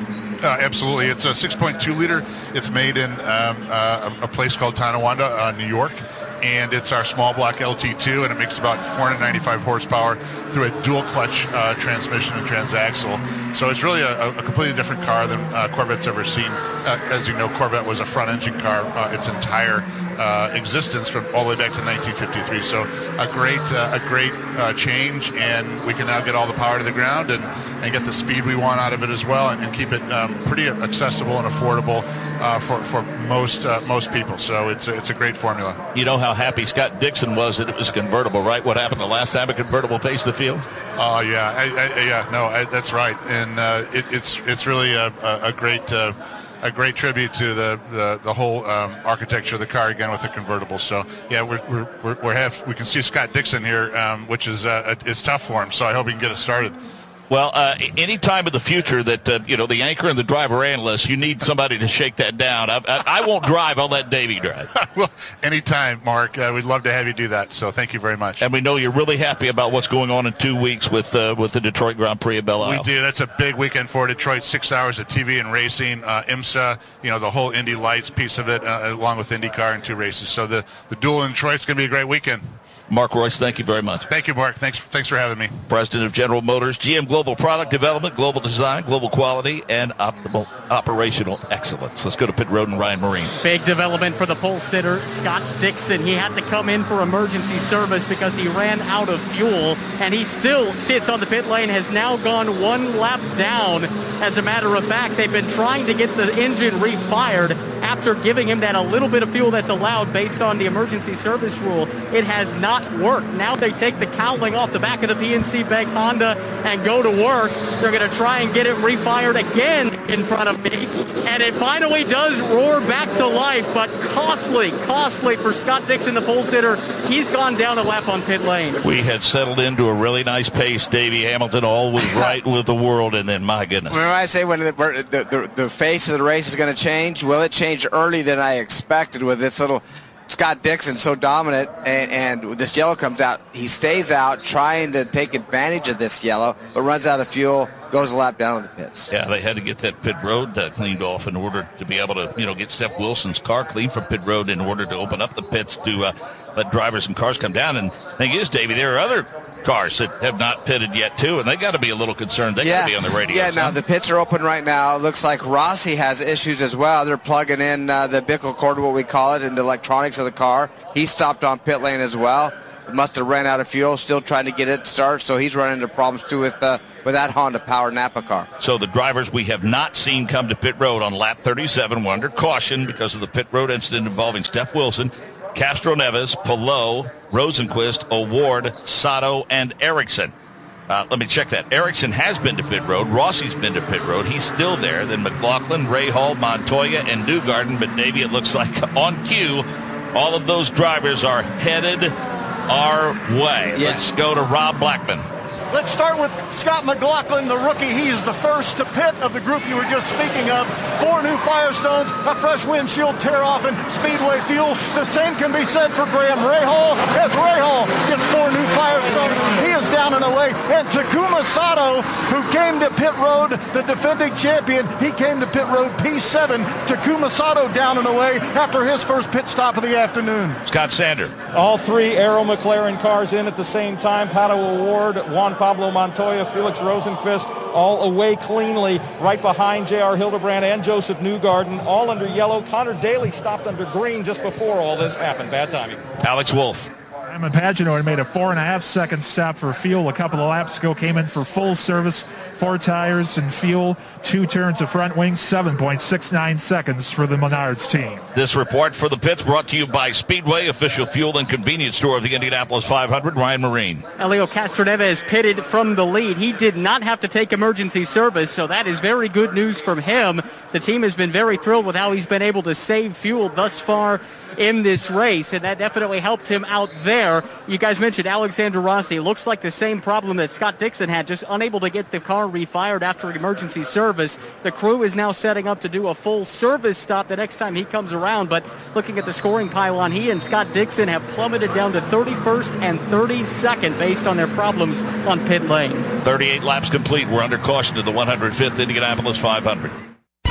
S13: Uh, absolutely. It's a six point two liter. It's made in um, uh, a place called Tonawanda, uh, New York. And it's our small block L T two, and it makes about four hundred ninety-five horsepower through a dual clutch uh, transmission and transaxle. So it's really a, a completely different car than uh, Corvette's ever seen. Uh, as you know, Corvette was a front engine car uh, its entire uh, existence from all the way back to nineteen fifty-three. So a great uh, a great uh, change, and we can now get all the power to the ground and, and get the speed we want out of it as well, and, and keep it um, pretty accessible and affordable uh, for for most uh, most people. So it's a, it's a great formula.
S1: You know how happy Scott Dixon was that it was convertible, right? What happened the last time a convertible faced the field?
S13: Oh uh, yeah, I, I, yeah, no, I, that's right, and uh, it, it's it's really a, a great uh, a great tribute to the the, the whole um, architecture of the car again with the convertible. So yeah, we're we're, we're, we're have we can see Scott Dixon here, um, which is uh, it's tough for him. So I hope he can get us started.
S1: Well, uh, any time in the future that, uh, you know, the anchor and the driver analyst, you need somebody to shake that down. I, I, I won't drive. I'll let Davey drive.
S13: Well, anytime, Mark. Uh, we'd love to have you do that. So thank you very much.
S1: And we know you're really happy about what's going on in two weeks with uh, with the Detroit Grand Prix of Belle Isle.
S13: We do. That's a big weekend for Detroit. Six hours of T V and racing. Uh, IMSA, you know, the whole Indy Lights piece of it, uh, along with IndyCar and two races. So the, the duel in Detroit's going to be a great weekend.
S1: Mark Royce, thank you very much.
S13: Thank you, Mark. Thanks thanks for having me.
S1: President of General Motors, G M Global Product Development, Global Design, Global Quality, and Optimal Operational Excellence. Let's go to pit road and Ryan Marine.
S3: Big development for the pole sitter, Scott Dixon. He had to come in for emergency service because he ran out of fuel, and he still sits on the pit lane, has now gone one lap down. As a matter of fact, they've been trying to get the engine refired after giving him that a little bit of fuel that's allowed based on the emergency service rule. It has not worked. Now they take the cowling off the back of the P N C Bank Honda and go to work. They're going to try and get it refired again in front of me. And it finally does roar back to life, but costly, costly for Scott Dixon, the pole sitter. He's gone down a lap on pit lane.
S1: We had settled into a really nice pace. Davey Hamilton all was right with the world, and then, my goodness.
S7: Remember I say when the, the, the, the face of the race is going to change? Will it change early than I expected with this little Scott Dixon so dominant, and, and this yellow comes out. He stays out trying to take advantage of this yellow, but runs out of fuel, goes a lap down to the pits.
S1: Yeah, they had to get that pit road uh, cleaned off in order to be able to, you know, get Steph Wilson's car clean from pit road in order to open up the pits to uh, let drivers and cars come down. And the thing is, Davey, there are other cars that have not pitted yet too, and they got to be a little concerned. They
S7: yeah.
S1: got to be on the radio.
S7: Yeah, now the pits are open right now. It looks like Rossi has issues as well. They're plugging in uh, the Bickle cord, what we call it, into the electronics of the car. He stopped on pit lane as well. Must have ran out of fuel, still trying to get it to start, so he's running into problems too with uh, with that Honda Power Napa car.
S1: So the drivers we have not seen come to pit road on lap thirty-seven were under caution because of the pit road incident involving Steph Wilson, Castro Neves, Palou, Rosenquist, O'Ward, Sato, and Erickson. Uh, let me check that. Erickson has been to pit road. Rossi's been to pit road. He's still there. Then McLaughlin, Rahal, Montoya, and Newgarden. But Davey, it looks like on cue, all of those drivers are headed our way.
S7: Yeah.
S1: Let's go to Rob Blackman.
S4: Let's start with Scott McLaughlin, the rookie. He's the first to pit of the group you were just speaking of. Four new Firestones, a fresh windshield tear-off, and Speedway fuel. The same can be said for Graham Rahal, as Rahal gets four new Firestones. He is down and away. And Takuma Sato, who came to pit road, the defending champion, he came to pit road P seven. Takuma Sato down and away after his first pit stop of the afternoon.
S1: Scott Sander.
S6: All three Aero McLaren cars in at the same time. Pato O'Ward, Juan Pablo Montoya, Felix Rosenquist, all away cleanly right behind J R Hildebrand and Joseph Newgarden, all under yellow. Connor Daly stopped under green just before all this happened. Bad timing.
S1: Alex Wolff.
S6: Simon Pagenaud made a four and a half second stop for fuel a couple of laps ago, came in for full service, four tires and fuel, two turns of front wing, seven point six nine seconds for the Menards team.
S1: This report for the pits brought to you by Speedway, official fuel and convenience store of the Indianapolis five hundred. Ryan Marine.
S3: Elio Castroneves pitted from the lead. He did not have to take emergency service, so that is very good news from him. The team has been very thrilled with how he's been able to save fuel thus far in this race, and that definitely helped him out there. You guys mentioned Alexander Rossi. Looks like the same problem that Scott Dixon had, just unable to get the car refired after emergency service. The crew is now setting up to do a full service stop the next time he comes around, but looking at the scoring pylon, he and Scott Dixon have plummeted down to thirty-first and thirty-second based on their problems on pit lane.
S1: thirty-eight laps complete. We're under caution to the one hundred fifth Indianapolis five hundred.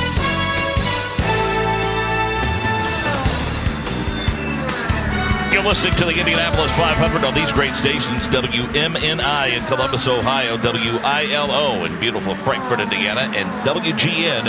S1: You're listening to the Indianapolis five hundred on these great stations, W M N I in Columbus, Ohio, W I L O in beautiful Frankfort, Indiana, and W G N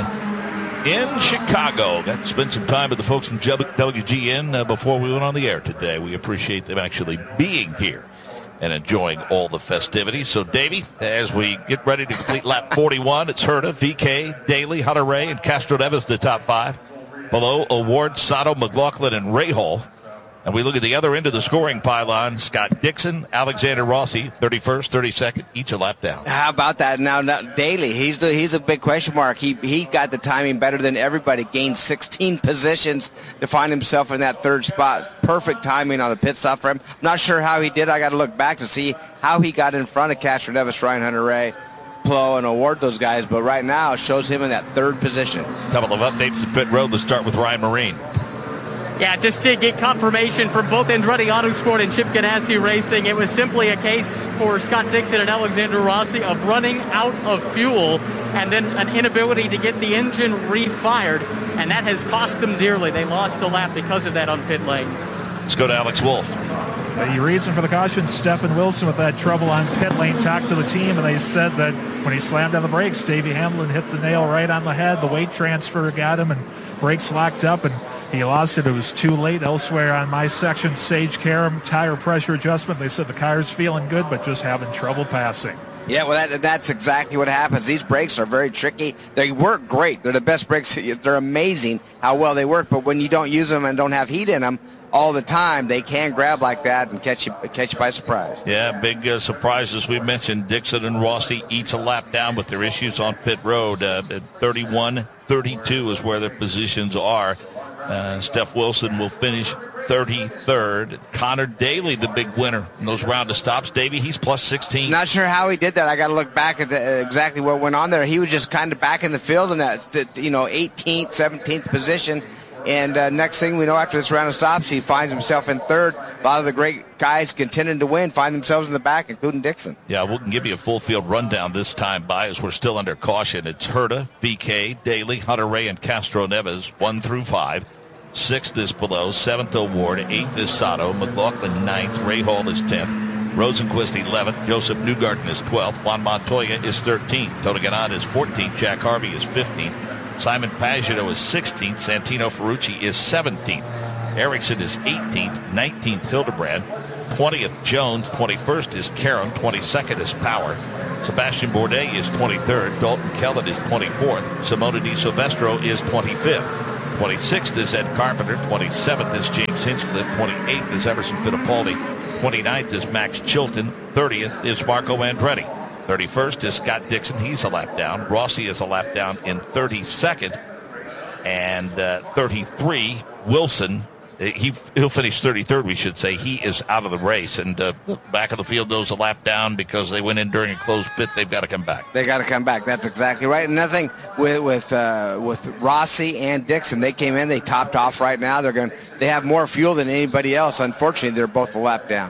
S1: in Chicago. Got to spend some time with the folks from W G N uh, before we went on the air today. We appreciate them actually being here and enjoying all the festivities. So, Davey, as we get ready to complete lap forty-one, it's Herta, V K, Daly, Hunter Ray, and Castro Neves, the top five. Below, Award, Sato, McLaughlin, and Rahal. And we look at the other end of the scoring pylon. Scott Dixon, Alexander Rossi, thirty-first, thirty-second, each a lap down.
S7: How about that? Now, now Daly, he's the, he's a big question mark. He he got the timing better than everybody. Gained sixteen positions to find himself in that third spot. Perfect timing on the pit stop for him. I'm not sure how he did. I got to look back to see how he got in front of Castro Neves, Ryan Hunter-Ray, Plo, and Award those guys. But right now, it shows him in that third position.
S1: Couple of updates at pit road. Let's start with Ryan Marine.
S3: Yeah, just to get confirmation from both Andretti Autosport and Chip Ganassi Racing, it was simply a case for Scott Dixon and Alexander Rossi of running out of fuel and then an inability to get the engine refired, and that has cost them dearly. They lost a lap because of that on pit lane.
S1: Let's go to Alex Wolf.
S6: The reason for the caution, Stephen Wilson with that trouble on pit lane talked to the team, and they said that when he slammed on the brakes, Davey Hamlin hit the nail right on the head. The weight transfer got him, and brakes locked up, and he lost it. It was too late. Elsewhere on my section, Sage Karam, tire pressure adjustment. They said the car's feeling good, but just having trouble passing.
S7: Yeah, well, that, that's exactly what happens. These brakes are very tricky. They work great. They're the best brakes. They're amazing how well they work, but when you don't use them and don't have heat in them all the time, they can grab like that and catch you catch you by surprise.
S1: Yeah, big uh, surprises. We mentioned Dixon and Rossi each a lap down with their issues on pit road. Uh, at thirty-one thirty-two is where their positions are. Uh, Steph Wilson will finish thirty-third. Connor Daly, the big winner in those round of stops. Davey, he's plus sixteen.
S7: Not sure how he did that. I got to look back at the, uh, exactly what went on there. He was just kind of back in the field in that, you know, eighteenth, seventeenth position. And uh, next thing we know, after this round of stops, he finds himself in third. A lot of the great guys contending to win find themselves in the back, including Dixon.
S1: Yeah, we can give you a full field rundown this time by as we're still under caution. It's Herta, V K, Daly, Hunter Ray, and Castro Neves, one through five. Sixth is Below, seventh Award, eighth is Sato, McLaughlin ninth, Ray Hall is tenth, Rosenquist eleventh, Joseph Newgarden is twelfth, Juan Montoya is thirteenth, Tony Kanaan is fourteenth, Jack Harvey is fifteenth, Simon Pagenaud is sixteenth, Santino Ferrucci is seventeenth, Ericsson is eighteenth, nineteenth Hildebrand, twentieth Jones, twenty-first is Karam, twenty-second is Power, Sebastian Bourdais is twenty-third, Dalton Kellett is twenty-fourth, Simona Di Silvestro is twenty-fifth, twenty-sixth is Ed Carpenter, twenty-seventh is James Hinchcliffe, twenty-eighth is Emerson Fittipaldi, twenty-ninth is Max Chilton, thirtieth is Marco Andretti, thirty-first is Scott Dixon, he's a lap down, Rossi is a lap down in thirty-second, and uh, thirty-three, Wilson, he, he'll finish thirty-third, we should say. He is out of the race, and uh, back of the field goes a lap down because they went in during a closed pit. They've got to come back.
S7: They got to come back. That's exactly right. And nothing with with uh, with Rossi and Dixon. They came in. They topped off right now. They're going. They have more fuel than anybody else. Unfortunately, they're both a lap down.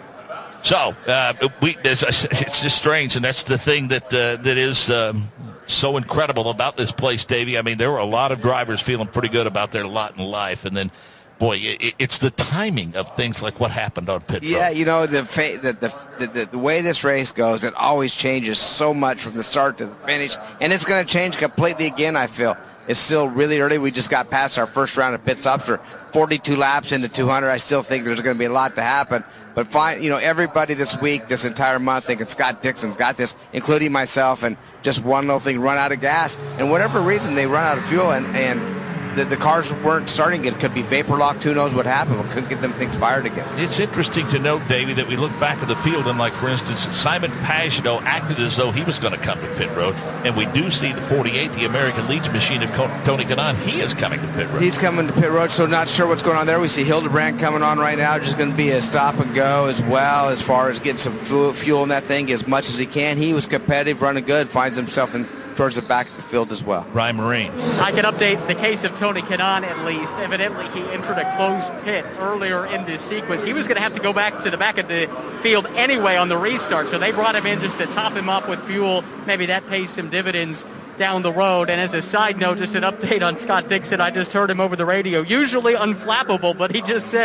S1: So uh, we, it's, it's just strange, and that's the thing that uh, that is um, so incredible about this place, Davey. I mean, there were a lot of drivers feeling pretty good about their lot in life, and then. Boy, it's the timing of things like what happened on pit road.
S7: Yeah, you know, the, the, the, the, the way this race goes, it always changes so much from the start to the finish, and it's going to change completely again, I feel. It's still really early. We just got past our first round of pit stops for forty-two laps into two hundred. I still think there's going to be a lot to happen. But, fine, you know, everybody this week, this entire month, thinking Scott Dixon's got this, including myself, and just one little thing, run out of gas. And whatever reason, they run out of fuel, and, and The, the cars weren't starting. It could be vapor locked. Who knows what happened? We couldn't get them things fired again.
S1: It's interesting to note, Davey, that we look back at the field and, like, for instance, Simon Pagenaud acted as though he was going to come to pit road. And we do see the forty-eight, the American Legion machine of Tony Kanaan. He is coming to pit road.
S7: He's coming to pit road, so not sure what's going on there. We see Hildebrand coming on right now. Just going to be a stop and go as well as far as getting some fuel in that thing as much as he can. He was competitive, running good, finds himself in towards the back of the field as well.
S1: Ryan Marine.
S3: I can update the case of Tony Kanaan at least. Evidently, he entered a closed pit earlier in this sequence. He was going to have to go back to the back of the field anyway on the restart, so they brought him in just to top him up with fuel. Maybe that pays some dividends down the road. And as a side note, just an update on Scott Dixon. I just heard him over the radio. Usually unflappable, but he just said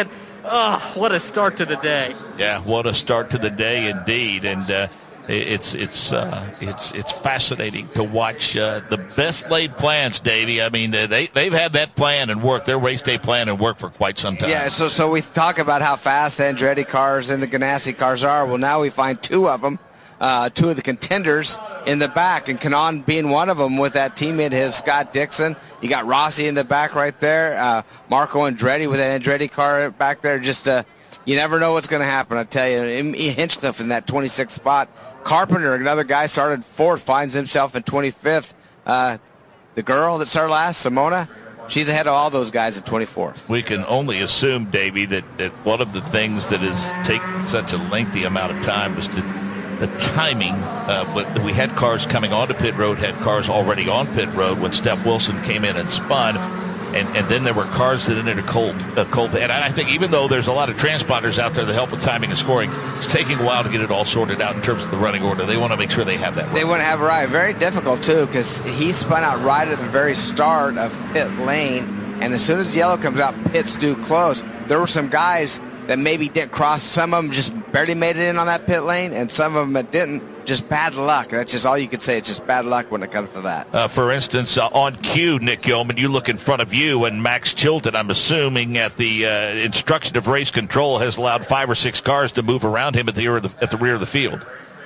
S3: Oh, what a start to the day.
S1: Yeah, what a start to the day indeed. And uh, it's it's uh, it's it's fascinating to watch uh, the best laid plans, Davey. I mean, they, they've had that plan and work, their race day plan and work for quite some time.
S7: Yeah, so so we talk about how fast the Andretti cars and the Ganassi cars are. Well, now we find two of them, uh, two of the contenders in the back, and Kanaan being one of them with that teammate, his Scott Dixon. You got Rossi in the back right there, uh, Marco Andretti with that Andretti car back there. Just uh, you never know what's going to happen, I tell you. Hinchcliffe in that twenty-sixth spot. Carpenter, another guy, started fourth, finds himself in twenty-fifth. Uh, the girl that started last, Simona, she's ahead of all those guys at twenty-fourth.
S1: We can only assume, Davey, that, that one of the things that has taken such a lengthy amount of time was the, the timing. Uh, but we had cars coming onto pit road, had cars already on pit road when Steph Wilson came in and spun. And, and then there were cars that entered a cold, a cold pit. And I think even though there's a lot of transponders out there that help with timing and scoring, it's taking a while to get it all sorted out in terms of the running order. They want to make sure they have that right.
S7: They want to have it right. Very difficult, too, because he spun out right at the very start of pit lane. And as soon as yellow comes out, pits do close. There were some guys that maybe didn't cross. Some of them just barely made it in on that pit lane, and some of them that didn't. Just bad luck. That's just all you could say. It's just bad luck when it comes to that.
S1: Uh, for instance, uh, on cue, Nick Yeoman, you look in front of you, and Max Chilton, I'm assuming, at the uh, instruction of race control, has allowed five or six cars to move around him at the, rear of the, at the rear of the field.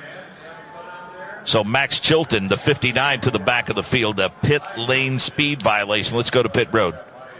S1: So Max Chilton, the fifty-nine, to the back of the field, a pit lane speed violation. Let's go to pit road.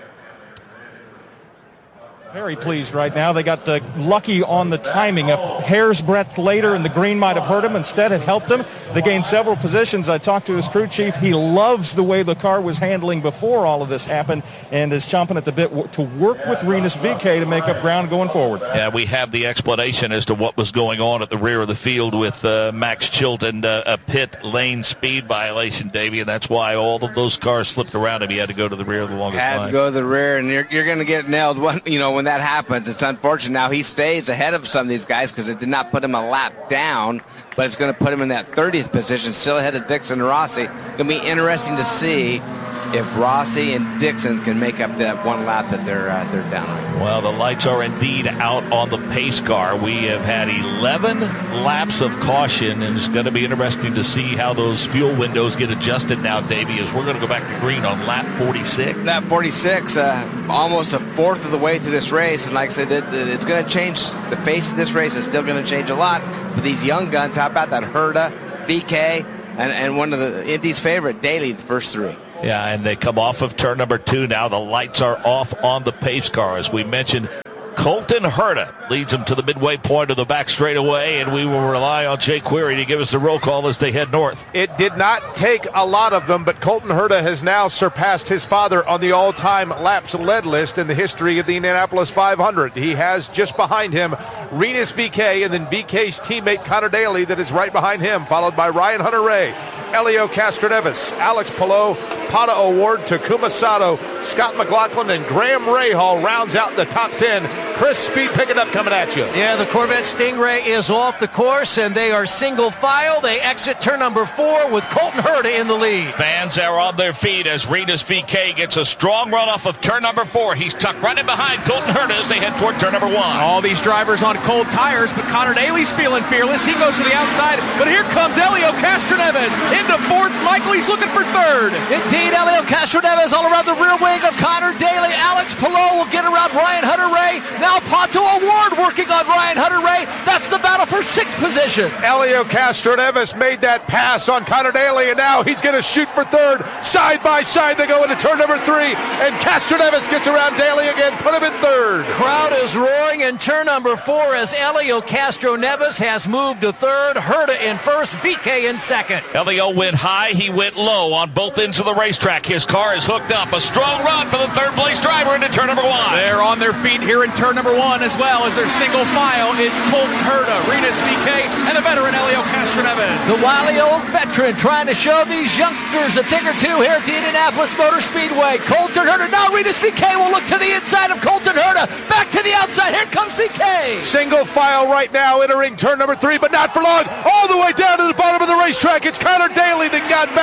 S5: Very pleased right now. They got uh, lucky on the timing. A hair's breadth later, and the green might have hurt him. Instead, it helped him. They gained several positions. I talked to his crew chief. He loves the way the car was handling before all of this happened and is chomping at the bit w- to work with Rinus V K to make up ground going forward.
S1: Yeah, we have the explanation as to what was going on at the rear of the field with uh, Max Chilton, uh, a pit lane speed violation, Davey, and that's why all of those cars slipped around him. He had to go to the rear of the longest
S7: Had
S1: line.
S7: to go to the rear, and you're, you're going to get nailed. When, you know, when that happens, it's unfortunate. Now he stays ahead of some of these guys because it did not put him a lap down, but it's going to put him in that thirtieth position, still ahead of Dixon and Rossi. Going to be interesting to see if Rossi and Dixon can make up that one lap that they're uh, they're down on.
S1: Well, the lights are indeed out on the pace car. We have had eleven laps of caution, and it's going to be interesting to see how those fuel windows get adjusted now, Davey, as we're going to go back to green on lap forty-six.
S7: Lap forty-six, uh, almost a fourth of the way through this race, and like I said, it, it's going to change. The face of this race is still going to change a lot. But these young guns, how about that Herta, V K, and, and one of the Indy's favorite, Daly, the first three.
S1: Yeah, and they come off of turn number two now. The lights are off on the pace car. As we mentioned, Colton Herta leads them to the midway point of the back straightaway, and we will rely on Jay Query to give us the roll call as they head north.
S10: It did not take a lot of them, but Colton Herta has now surpassed his father on the all-time laps led list in the history of the Indianapolis five hundred. He has just behind him Rinus V K, and then V K's teammate Connor Daly that is right behind him, followed by Ryan Hunter-Reay, Elio Castroneves, Alex Palou, Pata Award, Takuma Sato, Scott McLaughlin, and Graham Rahal rounds out the top ten. Chris Speed picking up coming at you.
S11: Yeah, the Corvette Stingray is off the course, and they are single file. They exit turn number four with Colton Herta in the lead.
S1: Fans are on their feet as Rinus V K gets a strong run off of turn number four. He's tucked right in behind Colton Herta as they head toward turn number one.
S8: All these drivers on cold tires, but Connor Daly's feeling fearless. He goes to the outside, but here comes Elio Castroneves into fourth. Michael, he's looking for third.
S9: Indeed, Elio Castroneves all around the rear wing of Connor Daly. Alex Palou will get around Ryan Hunter-Reay. Now Pato Award working on Ryan Hunter-Reay. That's the battle for sixth position.
S10: Elio Castroneves made that pass on Connor Daly, and now he's going to shoot for third. Side by side, they go into turn number three, and Castroneves gets around Daly again, put him in third.
S11: Crowd is roaring in turn number four as Elio Castroneves has moved to third. Herta in first, V K in second.
S1: Elio went high, he went low on both ends of the racetrack. His car is hooked up. A strong run for the third place driver into turn number one.
S8: They're on their feet here in turn number one as well as their single file. It's Colton Herta, Rinus V K, and the veteran Elio Castroneves.
S9: The wily old veteran trying to show these youngsters a thing or two here at the Indianapolis Motor Speedway. Colton Herta, now Rinus V K will look to the inside of Colton Herta. Back to the outside, here comes V K.
S10: Single file right now entering turn number three, but not for long. All the way down to the bottom of the racetrack, it's Connor Daly that got back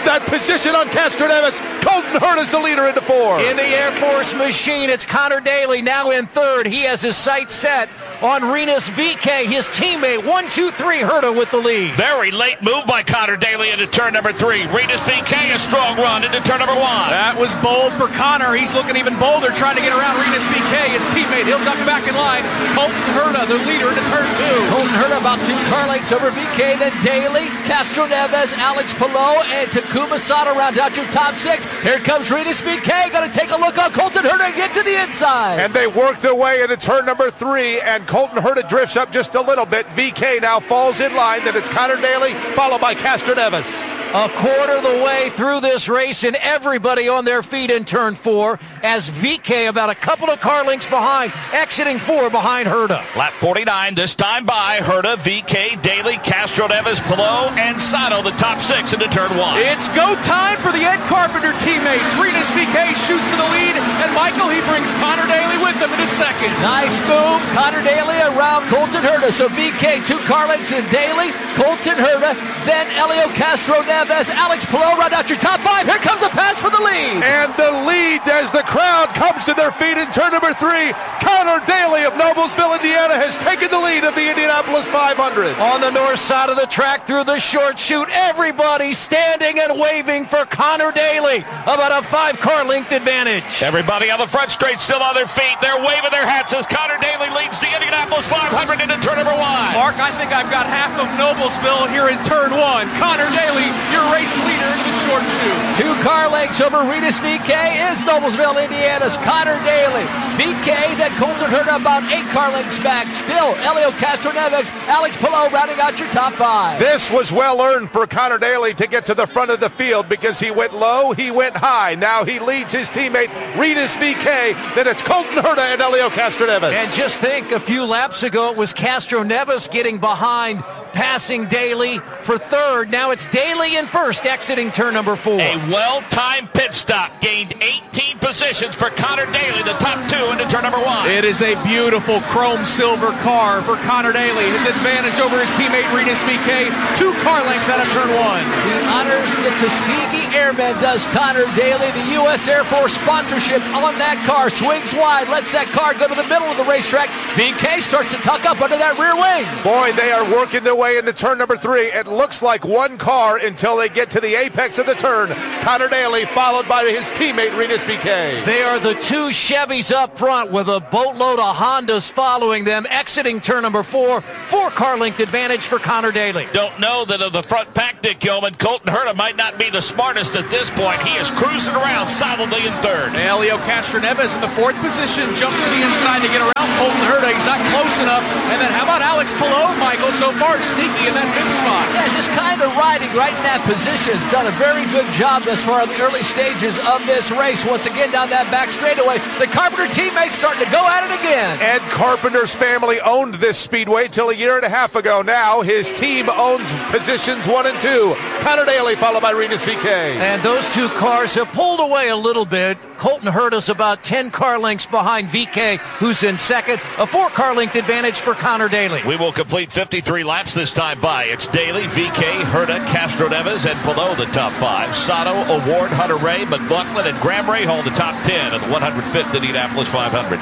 S10: that position on Castroneves. Colton Herta's the leader into four.
S11: In the Air Force machine, it's Connor Daly now in third. He has his sights set on Rinus V K, his teammate. One, two, three, Herta with the lead.
S1: Very late move by Connor Daly into turn number three. Rinus V K, a strong run into turn number one.
S8: That was bold for Connor. He's looking even bolder, trying to get around Rinus V K, his teammate. He'll duck back in line. Colton Herta, the leader, into turn two.
S9: Colton Herta about two car lengths over V K, then Daly, Castroneves, Alex Palou, and Takuma Sato round out your top six. Here comes Rinus V K. Going to take a look on Colton Herta and get to the inside.
S10: And they work their way into turn number three, and Colton Herta drifts up just a little bit. V K now falls in line. Then it's Connor Daly, followed by Castroneves.
S11: A quarter of the way through this race, and everybody on their feet in turn four, as V K about a couple of car lengths behind, exiting four behind Herta.
S1: Lap forty-nine, this time by Herta, V K, Daly, Castroneves, Palou, and Sato, the top six into turn one.
S8: It's go time for the Ed Carpenter teammates. Rinus V K shoots to the lead, and Michael, he brings Connor Daly with him in a second.
S9: Nice move. Connor Daly around Colton Herta. So V K, two car lengths in Daly, Colton Herta, then Elio Castroneves, Alex Palou round out your top five. Here comes a pass for the lead.
S10: And the lead as the crowd comes to their feet in turn number three. Connor Daly of Noblesville, Indiana has taken the lead of the Indianapolis five hundred.
S11: On the north side of the track through the short chute, everybody standing and waving for Connor Daly. About a five car length advantage.
S1: Everybody on the front straight still on their feet. They're waving their hats as Connor Daly leads the Indianapolis five hundred into turn number one.
S8: Mark, I think I've got half of Noblesville here in turn one. Connor Daly, your race leader into the short chute.
S9: Two car lengths over Rinus V K is Noblesville, Indiana's Connor Daly. V K, then Colton Herta about eight car lengths back. Still, Elio Castroneves, Alex Palou rounding out your top five.
S10: This was well earned for Connor Daly to get to the front of the field because he went low, he went high. Now he leads his teammate Rinus V K. Then it's Colton Herta and Elio Castroneves.
S11: And just think, a few laps ago it was Castroneves getting behind, passing Daly for third. Now it's Daly in first, exiting turn number four.
S1: A well-timed pit stop gained eighteen positions for Connor Daly, the top two into turn number one.
S8: It is a beautiful chrome silver car for Connor Daly. His advantage over his teammate Rinus V K, two car lengths out of turn one.
S9: He honors the Tuskegee Airmen, does Connor Daly. The U S Air Force sponsorship on that car. Swings wide, lets that car go to the middle of the racetrack. V K starts to tuck up under that rear wing.
S10: Boy, they are working their way into turn number three. It looks like one car until they get to the apex of the turn. Connor Daly followed by his teammate Rinus V K.
S11: They are the two Chevys up front with a boatload of Hondas following them, exiting turn number four. Four car length advantage for Connor Daly.
S1: Don't know that of the front pack, Dick Yeoman, Colton Herta might not be the smartest at this point. He is cruising around solidly in third.
S8: Elio Castroneves in the fourth position, jumps to the inside to get around Colton Herta. He's not close enough. And then how about Alex Palou, Michael, so far sneaky in that fifth spot?
S9: Yeah, just kind of riding right in that position. Has done a very good job thus far in the early stages of this race. Once again down that back straightaway, the Carpenter teammates starting to go at it again.
S10: Ed Carpenter's family owned this speedway till a year and a half ago. Now his team owns positions one and two. Connor Daly followed by Rinus V K.
S11: And those two cars have pulled away a little bit. Colton Herta's about ten car lengths behind V K, who's in second. A four car length advantage for Connor Daly.
S1: We will complete fifty-three laps this time by. It's Daly, V K, Herta, Castroneves, and below the top five. Sato, Award, Hunter Ray, McLaughlin, and Graham Rahal the top ten of the one hundred fifth Indianapolis five hundred.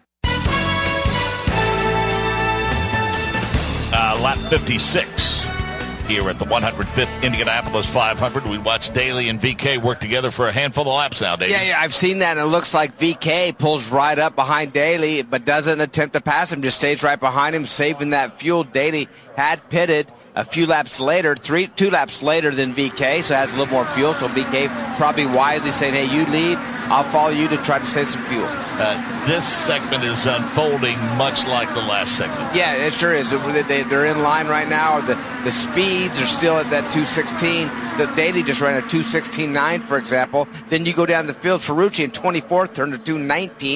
S1: Uh, lap fifty-six here at the one hundred fifth Indianapolis five hundred. We watched Daly and V K work together for a handful of laps now, Daly.
S7: Yeah, yeah, I've seen that, and it looks like V K pulls right up behind Daly, but doesn't attempt to pass him, just stays right behind him, saving that fuel. Daly had pitted a few laps later, three, two laps later than V K, so has a little more fuel, so V K probably wisely saying, hey, you lead, I'll follow you to try to save some fuel.
S1: Uh, this segment is unfolding much like the last segment.
S7: Yeah, it sure is. They, they're in line right now. The, the speeds are still at that two sixteen. The Daly just ran a two sixteen nine, for example. Then you go down the field, Ferrucci in twenty-fourth turned to two nineteen.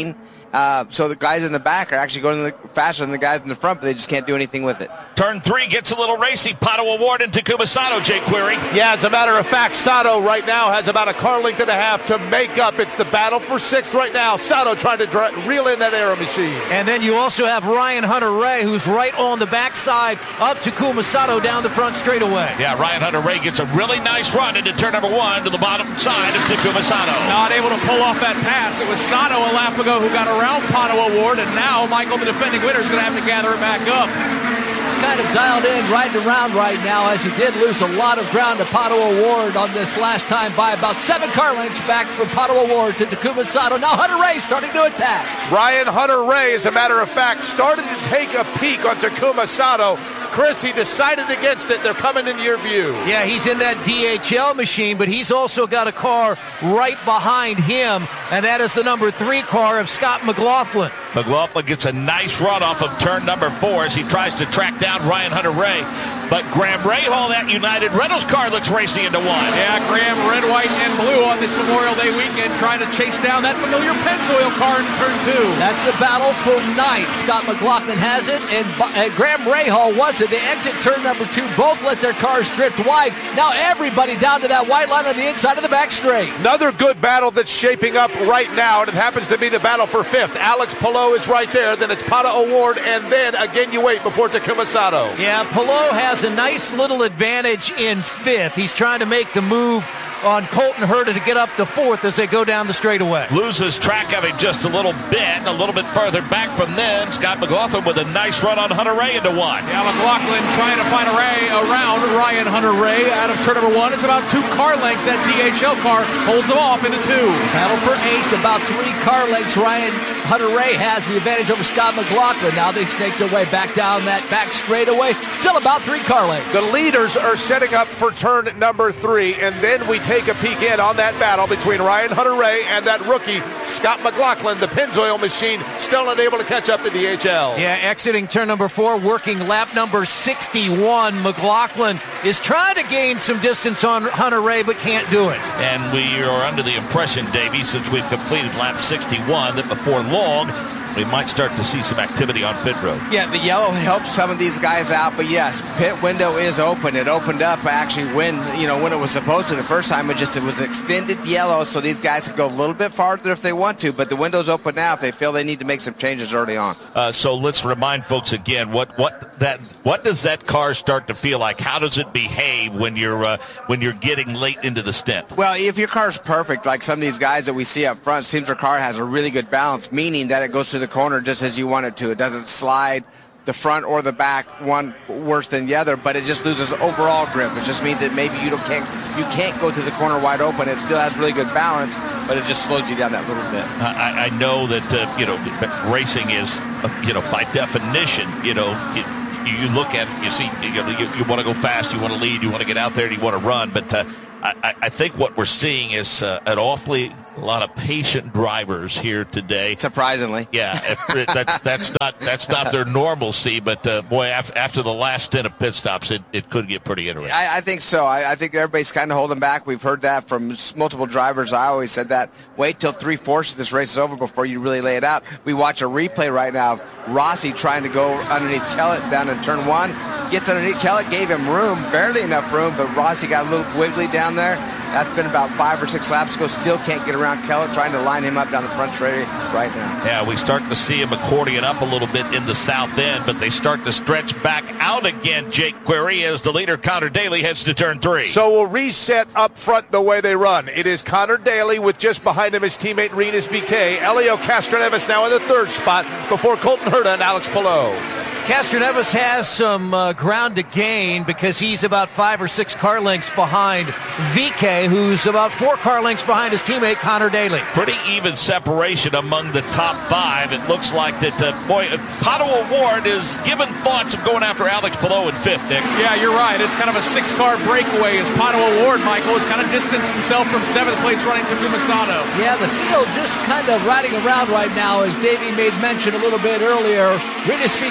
S7: Uh, so the guys in the back are actually going the, faster than the guys in the front, but they just can't do anything with it.
S1: Turn three gets a little racy. Pato O'Ward and Takuma Sato, Jake Query.
S10: Yeah, as a matter of fact, Sato right now has about a car length and a half to make up. It's the battle for sixth right now. Sato trying to dra- reel in that Aero Machine.
S11: And then you also have Ryan Hunter-Reay, who's right on the backside, up Takuma Sato down the front straightaway.
S1: Yeah, Ryan Hunter-Reay gets a really nice run into turn number one to the bottom side of Takuma Sato.
S8: Not able to pull off that pass. It was Sato a lap ago who got around Pato O'Ward, and now Michael, the defending winner, is going to have to gather it back up.
S9: He's kind of dialed in, riding around right now, as he did lose a lot of ground to Pato O'Ward on this last time by about seven car lengths back from Pato O'Ward to Takuma Sato. Now Hunter-Reay starting to attack.
S10: Ryan Hunter-Reay, as a matter of fact, started to take a peek on Takuma Sato. Chris, he decided against it. They're coming into your view.
S11: Yeah, he's in that D H L machine, but he's also got a car right behind him, and that is the number three car of Scott McLaughlin.
S1: McLaughlin gets a nice run off of turn number four as he tries to track down Ryan Hunter-Reay. But Graham Rahal, that United Rentals car, looks racy into one.
S8: Yeah, Graham, red, white, and blue on this Memorial Day weekend, trying to chase down that familiar Pennzoil car in turn two.
S9: That's the battle for ninth. Scott McLaughlin has it, and uh, Graham Rahal wants it. They exit turn number two. Both let their cars drift wide. Now everybody down to that white line on the inside of the back straight.
S10: Another good battle that's shaping up right now, and it happens to be the battle for fifth. Alex Palou is right there. Then it's Pato O'Ward, and then again you wait before Takuma Sato.
S11: Yeah, Palou has a nice little advantage in fifth. He's trying to make the move on Colton Herta to get up to fourth as they go down the straightaway.
S1: Loses track of it just a little bit, a little bit further back from them. Scott McLaughlin with a nice run on Hunter-Reay into one.
S8: Yeah, McLaughlin trying to find a ray around Ryan Hunter-Reay out of turn number one. It's about two car lengths. That D H L car holds them off into two.
S9: Battle for eighth, about three car lengths. Ryan Hunter-Reay has the advantage over Scott McLaughlin. Now they snake their way back down that back straightaway. Still about three car lengths.
S10: The leaders are setting up for turn number three, and then we take a peek in on that battle between Ryan Hunter-Reay and that rookie, Scott McLaughlin. The Pennzoil machine still unable to catch up to D H L.
S11: Yeah, exiting turn number four, working lap number sixty-one. McLaughlin is trying to gain some distance on Hunter-Reay, but can't do it.
S1: And we are under the impression, Davey, since we've completed lap sixty-one, that before long, we might start to see some activity on pit road.
S7: Yeah, the yellow helps some of these guys out, but yes, pit window is open. It opened up actually when, you know, when it was supposed to the first time. It just it was extended yellow, so these guys could go a little bit farther if they want to, but the window's open now if they feel they need to make some changes early on.
S1: Uh, so let's remind folks again, what what that what does that car start to feel like? How does it behave when you're uh, when you're getting late into the stint?
S7: Well, if your car's perfect, like some of these guys that we see up front, seems their car has a really good balance, meaning that it goes to the corner just as you want it to. It doesn't slide the front or the back one worse than the other, but it just loses overall grip. It just means that maybe you don't can't you can't go to the corner wide open. It still has really good balance, but it just slows you down that little bit.
S1: I, I know that uh, you know racing is uh, you know by definition you know it, you look at it, you see you know you, you want to go fast, you want to lead, you want to get out there, you want to run, but uh, I, I think what we're seeing is uh, an awfully a lot of patient drivers here today.
S7: Surprisingly,
S1: yeah, if, that's that's not that's not their normalcy. But uh, boy, after, after the last stint of pit stops, it, it could get pretty interesting.
S7: I, I think so. I, I think everybody's kind of holding back. We've heard that from multiple drivers. I always said that. Wait till three fourths of this race is over before you really lay it out. We watch a replay right now. Rossi trying to go underneath Kellett down in turn one. Gets underneath Kellett, gave him room, barely enough room, but Rossi got a little wiggly down there. That's been about five or six laps ago. Still can't get around Kellett, trying to line him up down the front straight right now.
S1: Yeah, we start to see him accordion up a little bit in the south end, but they start to stretch back out again, Jake Query, as the leader, Connor Daly, heads to turn three.
S10: So we'll reset up front the way they run. It is Connor Daly with just behind him his teammate Rinus V K. Elio Castroneves now in the third spot before Colton Herta and Alex Palou.
S11: Castroneves has some uh, ground to gain because he's about five or six car lengths behind V K, who's about four car lengths behind his teammate Connor Daly.
S1: Pretty even separation among the top five. It looks like that, uh, boy, uh, Pato O'Ward is given thoughts of going after Alex Palou in fifth, Nick.
S8: Yeah, you're right. It's kind of a six-car breakaway as Pato O'Ward, Michael, has kind of distanced himself from seventh place running Takuma Sato.
S9: Yeah, the field just kind of riding around right now, as Davey made mention a little bit earlier. Rinus V K started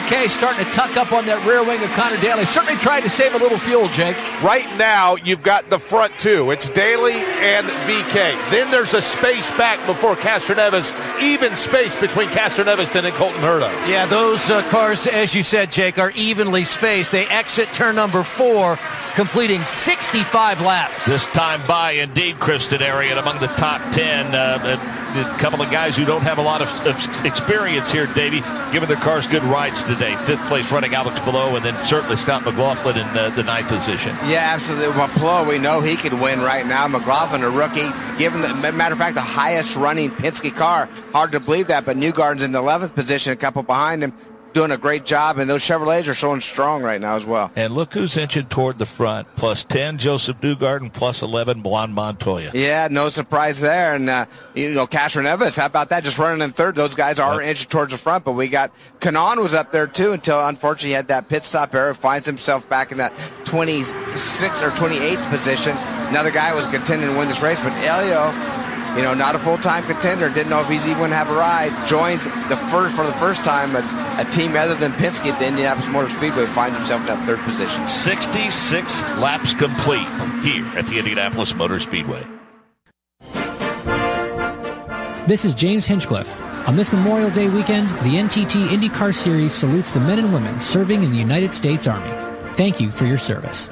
S9: starting to tuck up on that rear wing of Connor Daly. Certainly trying to save a little fuel, Jake.
S10: Right now, you've got the front two. It's Daly and V K. Then there's a space back before Castroneves, even space between Castroneves and Colton Herta.
S11: Yeah, those uh, cars, as you said, Jake, are evenly spaced. They exit turn number four, completing sixty-five laps.
S1: This time by, indeed, Kristen Arian among the top ten. Uh, a, a couple of guys who don't have a lot of, of experience here, Davey, giving their cars good rides today. Fifth place running Alex Palou, and then certainly Scott McLaughlin in uh, the ninth position.
S7: Yeah, absolutely. Well, Palou, we know he could win right now. McLaughlin, a rookie, given the matter of fact, the highest running Penske car. Hard to believe that, but Newgarden's in the eleventh position, a couple behind him, doing a great job, and those Chevrolets are showing strong right now as well.
S1: And look who's inching toward the front. Plus ten, Joseph Newgarden. Plus eleven, Juan Montoya.
S7: Yeah, no surprise there. And, uh, you know, Castroneves, how about that? Just running in third. Those guys are yep. inching towards the front. But we got Kanaan was up there, too, until, unfortunately, he had that pit stop error. Finds himself back in that twenty-sixth or twenty-eighth position. Another guy was contending to win this race. But Elio, you know, not a full-time contender. Didn't know if he's even going to have a ride. Joins the first for the first time a, a team other than Penske at the Indianapolis Motor Speedway. Finds himself in that third position.
S1: sixty-six laps complete here at the Indianapolis Motor Speedway.
S14: This is James Hinchcliffe. On this Memorial Day weekend, the N T T IndyCar Series salutes the men and women serving in the United States Army. Thank you for your service.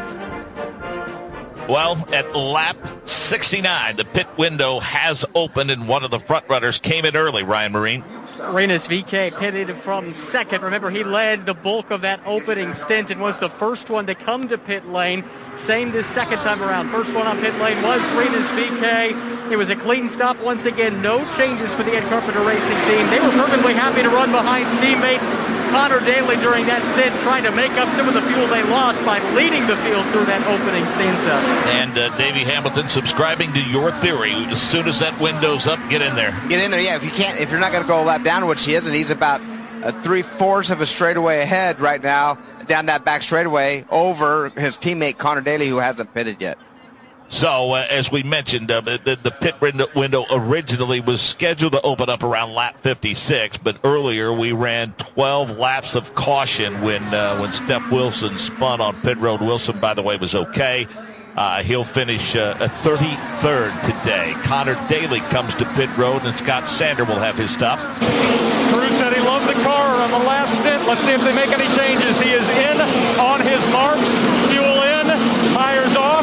S1: Well, at lap sixty-nine, the pit window has opened, and one of the front runners came in early, Ryan Marine.
S3: Rinus V K pitted from second. Remember, he led the bulk of that opening stint and was the first one to come to pit lane. Same this second time around. First one on pit lane was Rinus V K. It was a clean stop once again. No changes for the Ed Carpenter Racing team. They were perfectly happy to run behind teammate Connor Daly during that stint, trying to make up some of the fuel they lost by leading the field through that opening stanza.
S1: And uh, Davey Hamilton subscribing to your theory. As soon as that window's up, get in there.
S7: Get in there, yeah. If you can't, if you're not going to go a lap down, which he isn't, he's about a three-fourths of a straightaway ahead right now, down that back straightaway over his teammate Connor Daly, who hasn't pitted yet.
S1: So, uh, as we mentioned, uh, the, the pit window originally was scheduled to open up around lap fifty-six, but earlier we ran twelve laps of caution when uh, when Steph Wilson spun on pit road. Wilson, by the way, was okay. Uh, he'll finish uh, a thirty-third today. Connor Daly comes to pit road, and Scott Sander will have his stop.
S5: Crew said he loved the car on the last stint. Let's see if they make any changes. He is in on his marks. Fuel in, tires off.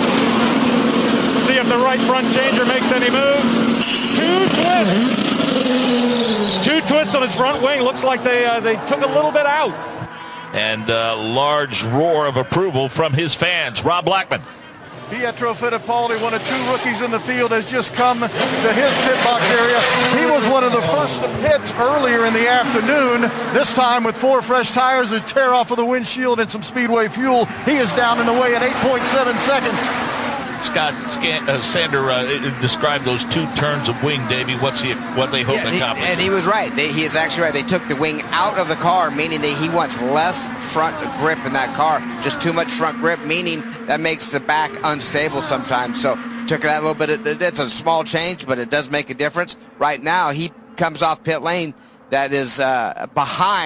S5: See if the right front changer makes any moves. Two twists. Two twists on his front wing. Looks like they uh, they took a little bit out.
S1: And a large roar of approval from his fans. Rob Blackman.
S4: Pietro Fittipaldi, one of two rookies in the field, has just come to his pit box area. He was one of the first to pit earlier in the afternoon. This time with four fresh tires, a tear off of the windshield and some Speedway fuel. He is down and away at eight point seven seconds.
S1: Scott uh, Sander uh, described those two turns of wing, Davey. What's he, what they hope
S7: yeah,
S1: to accomplish?
S7: And he was right. They, he is actually right. They took the wing out of the car, meaning that he wants less front grip in that car. Just too much front grip, meaning that makes the back unstable sometimes. So took that a little bit. Of, it's a small change, but it does make a difference. Right now, he comes off pit lane that is uh, behind.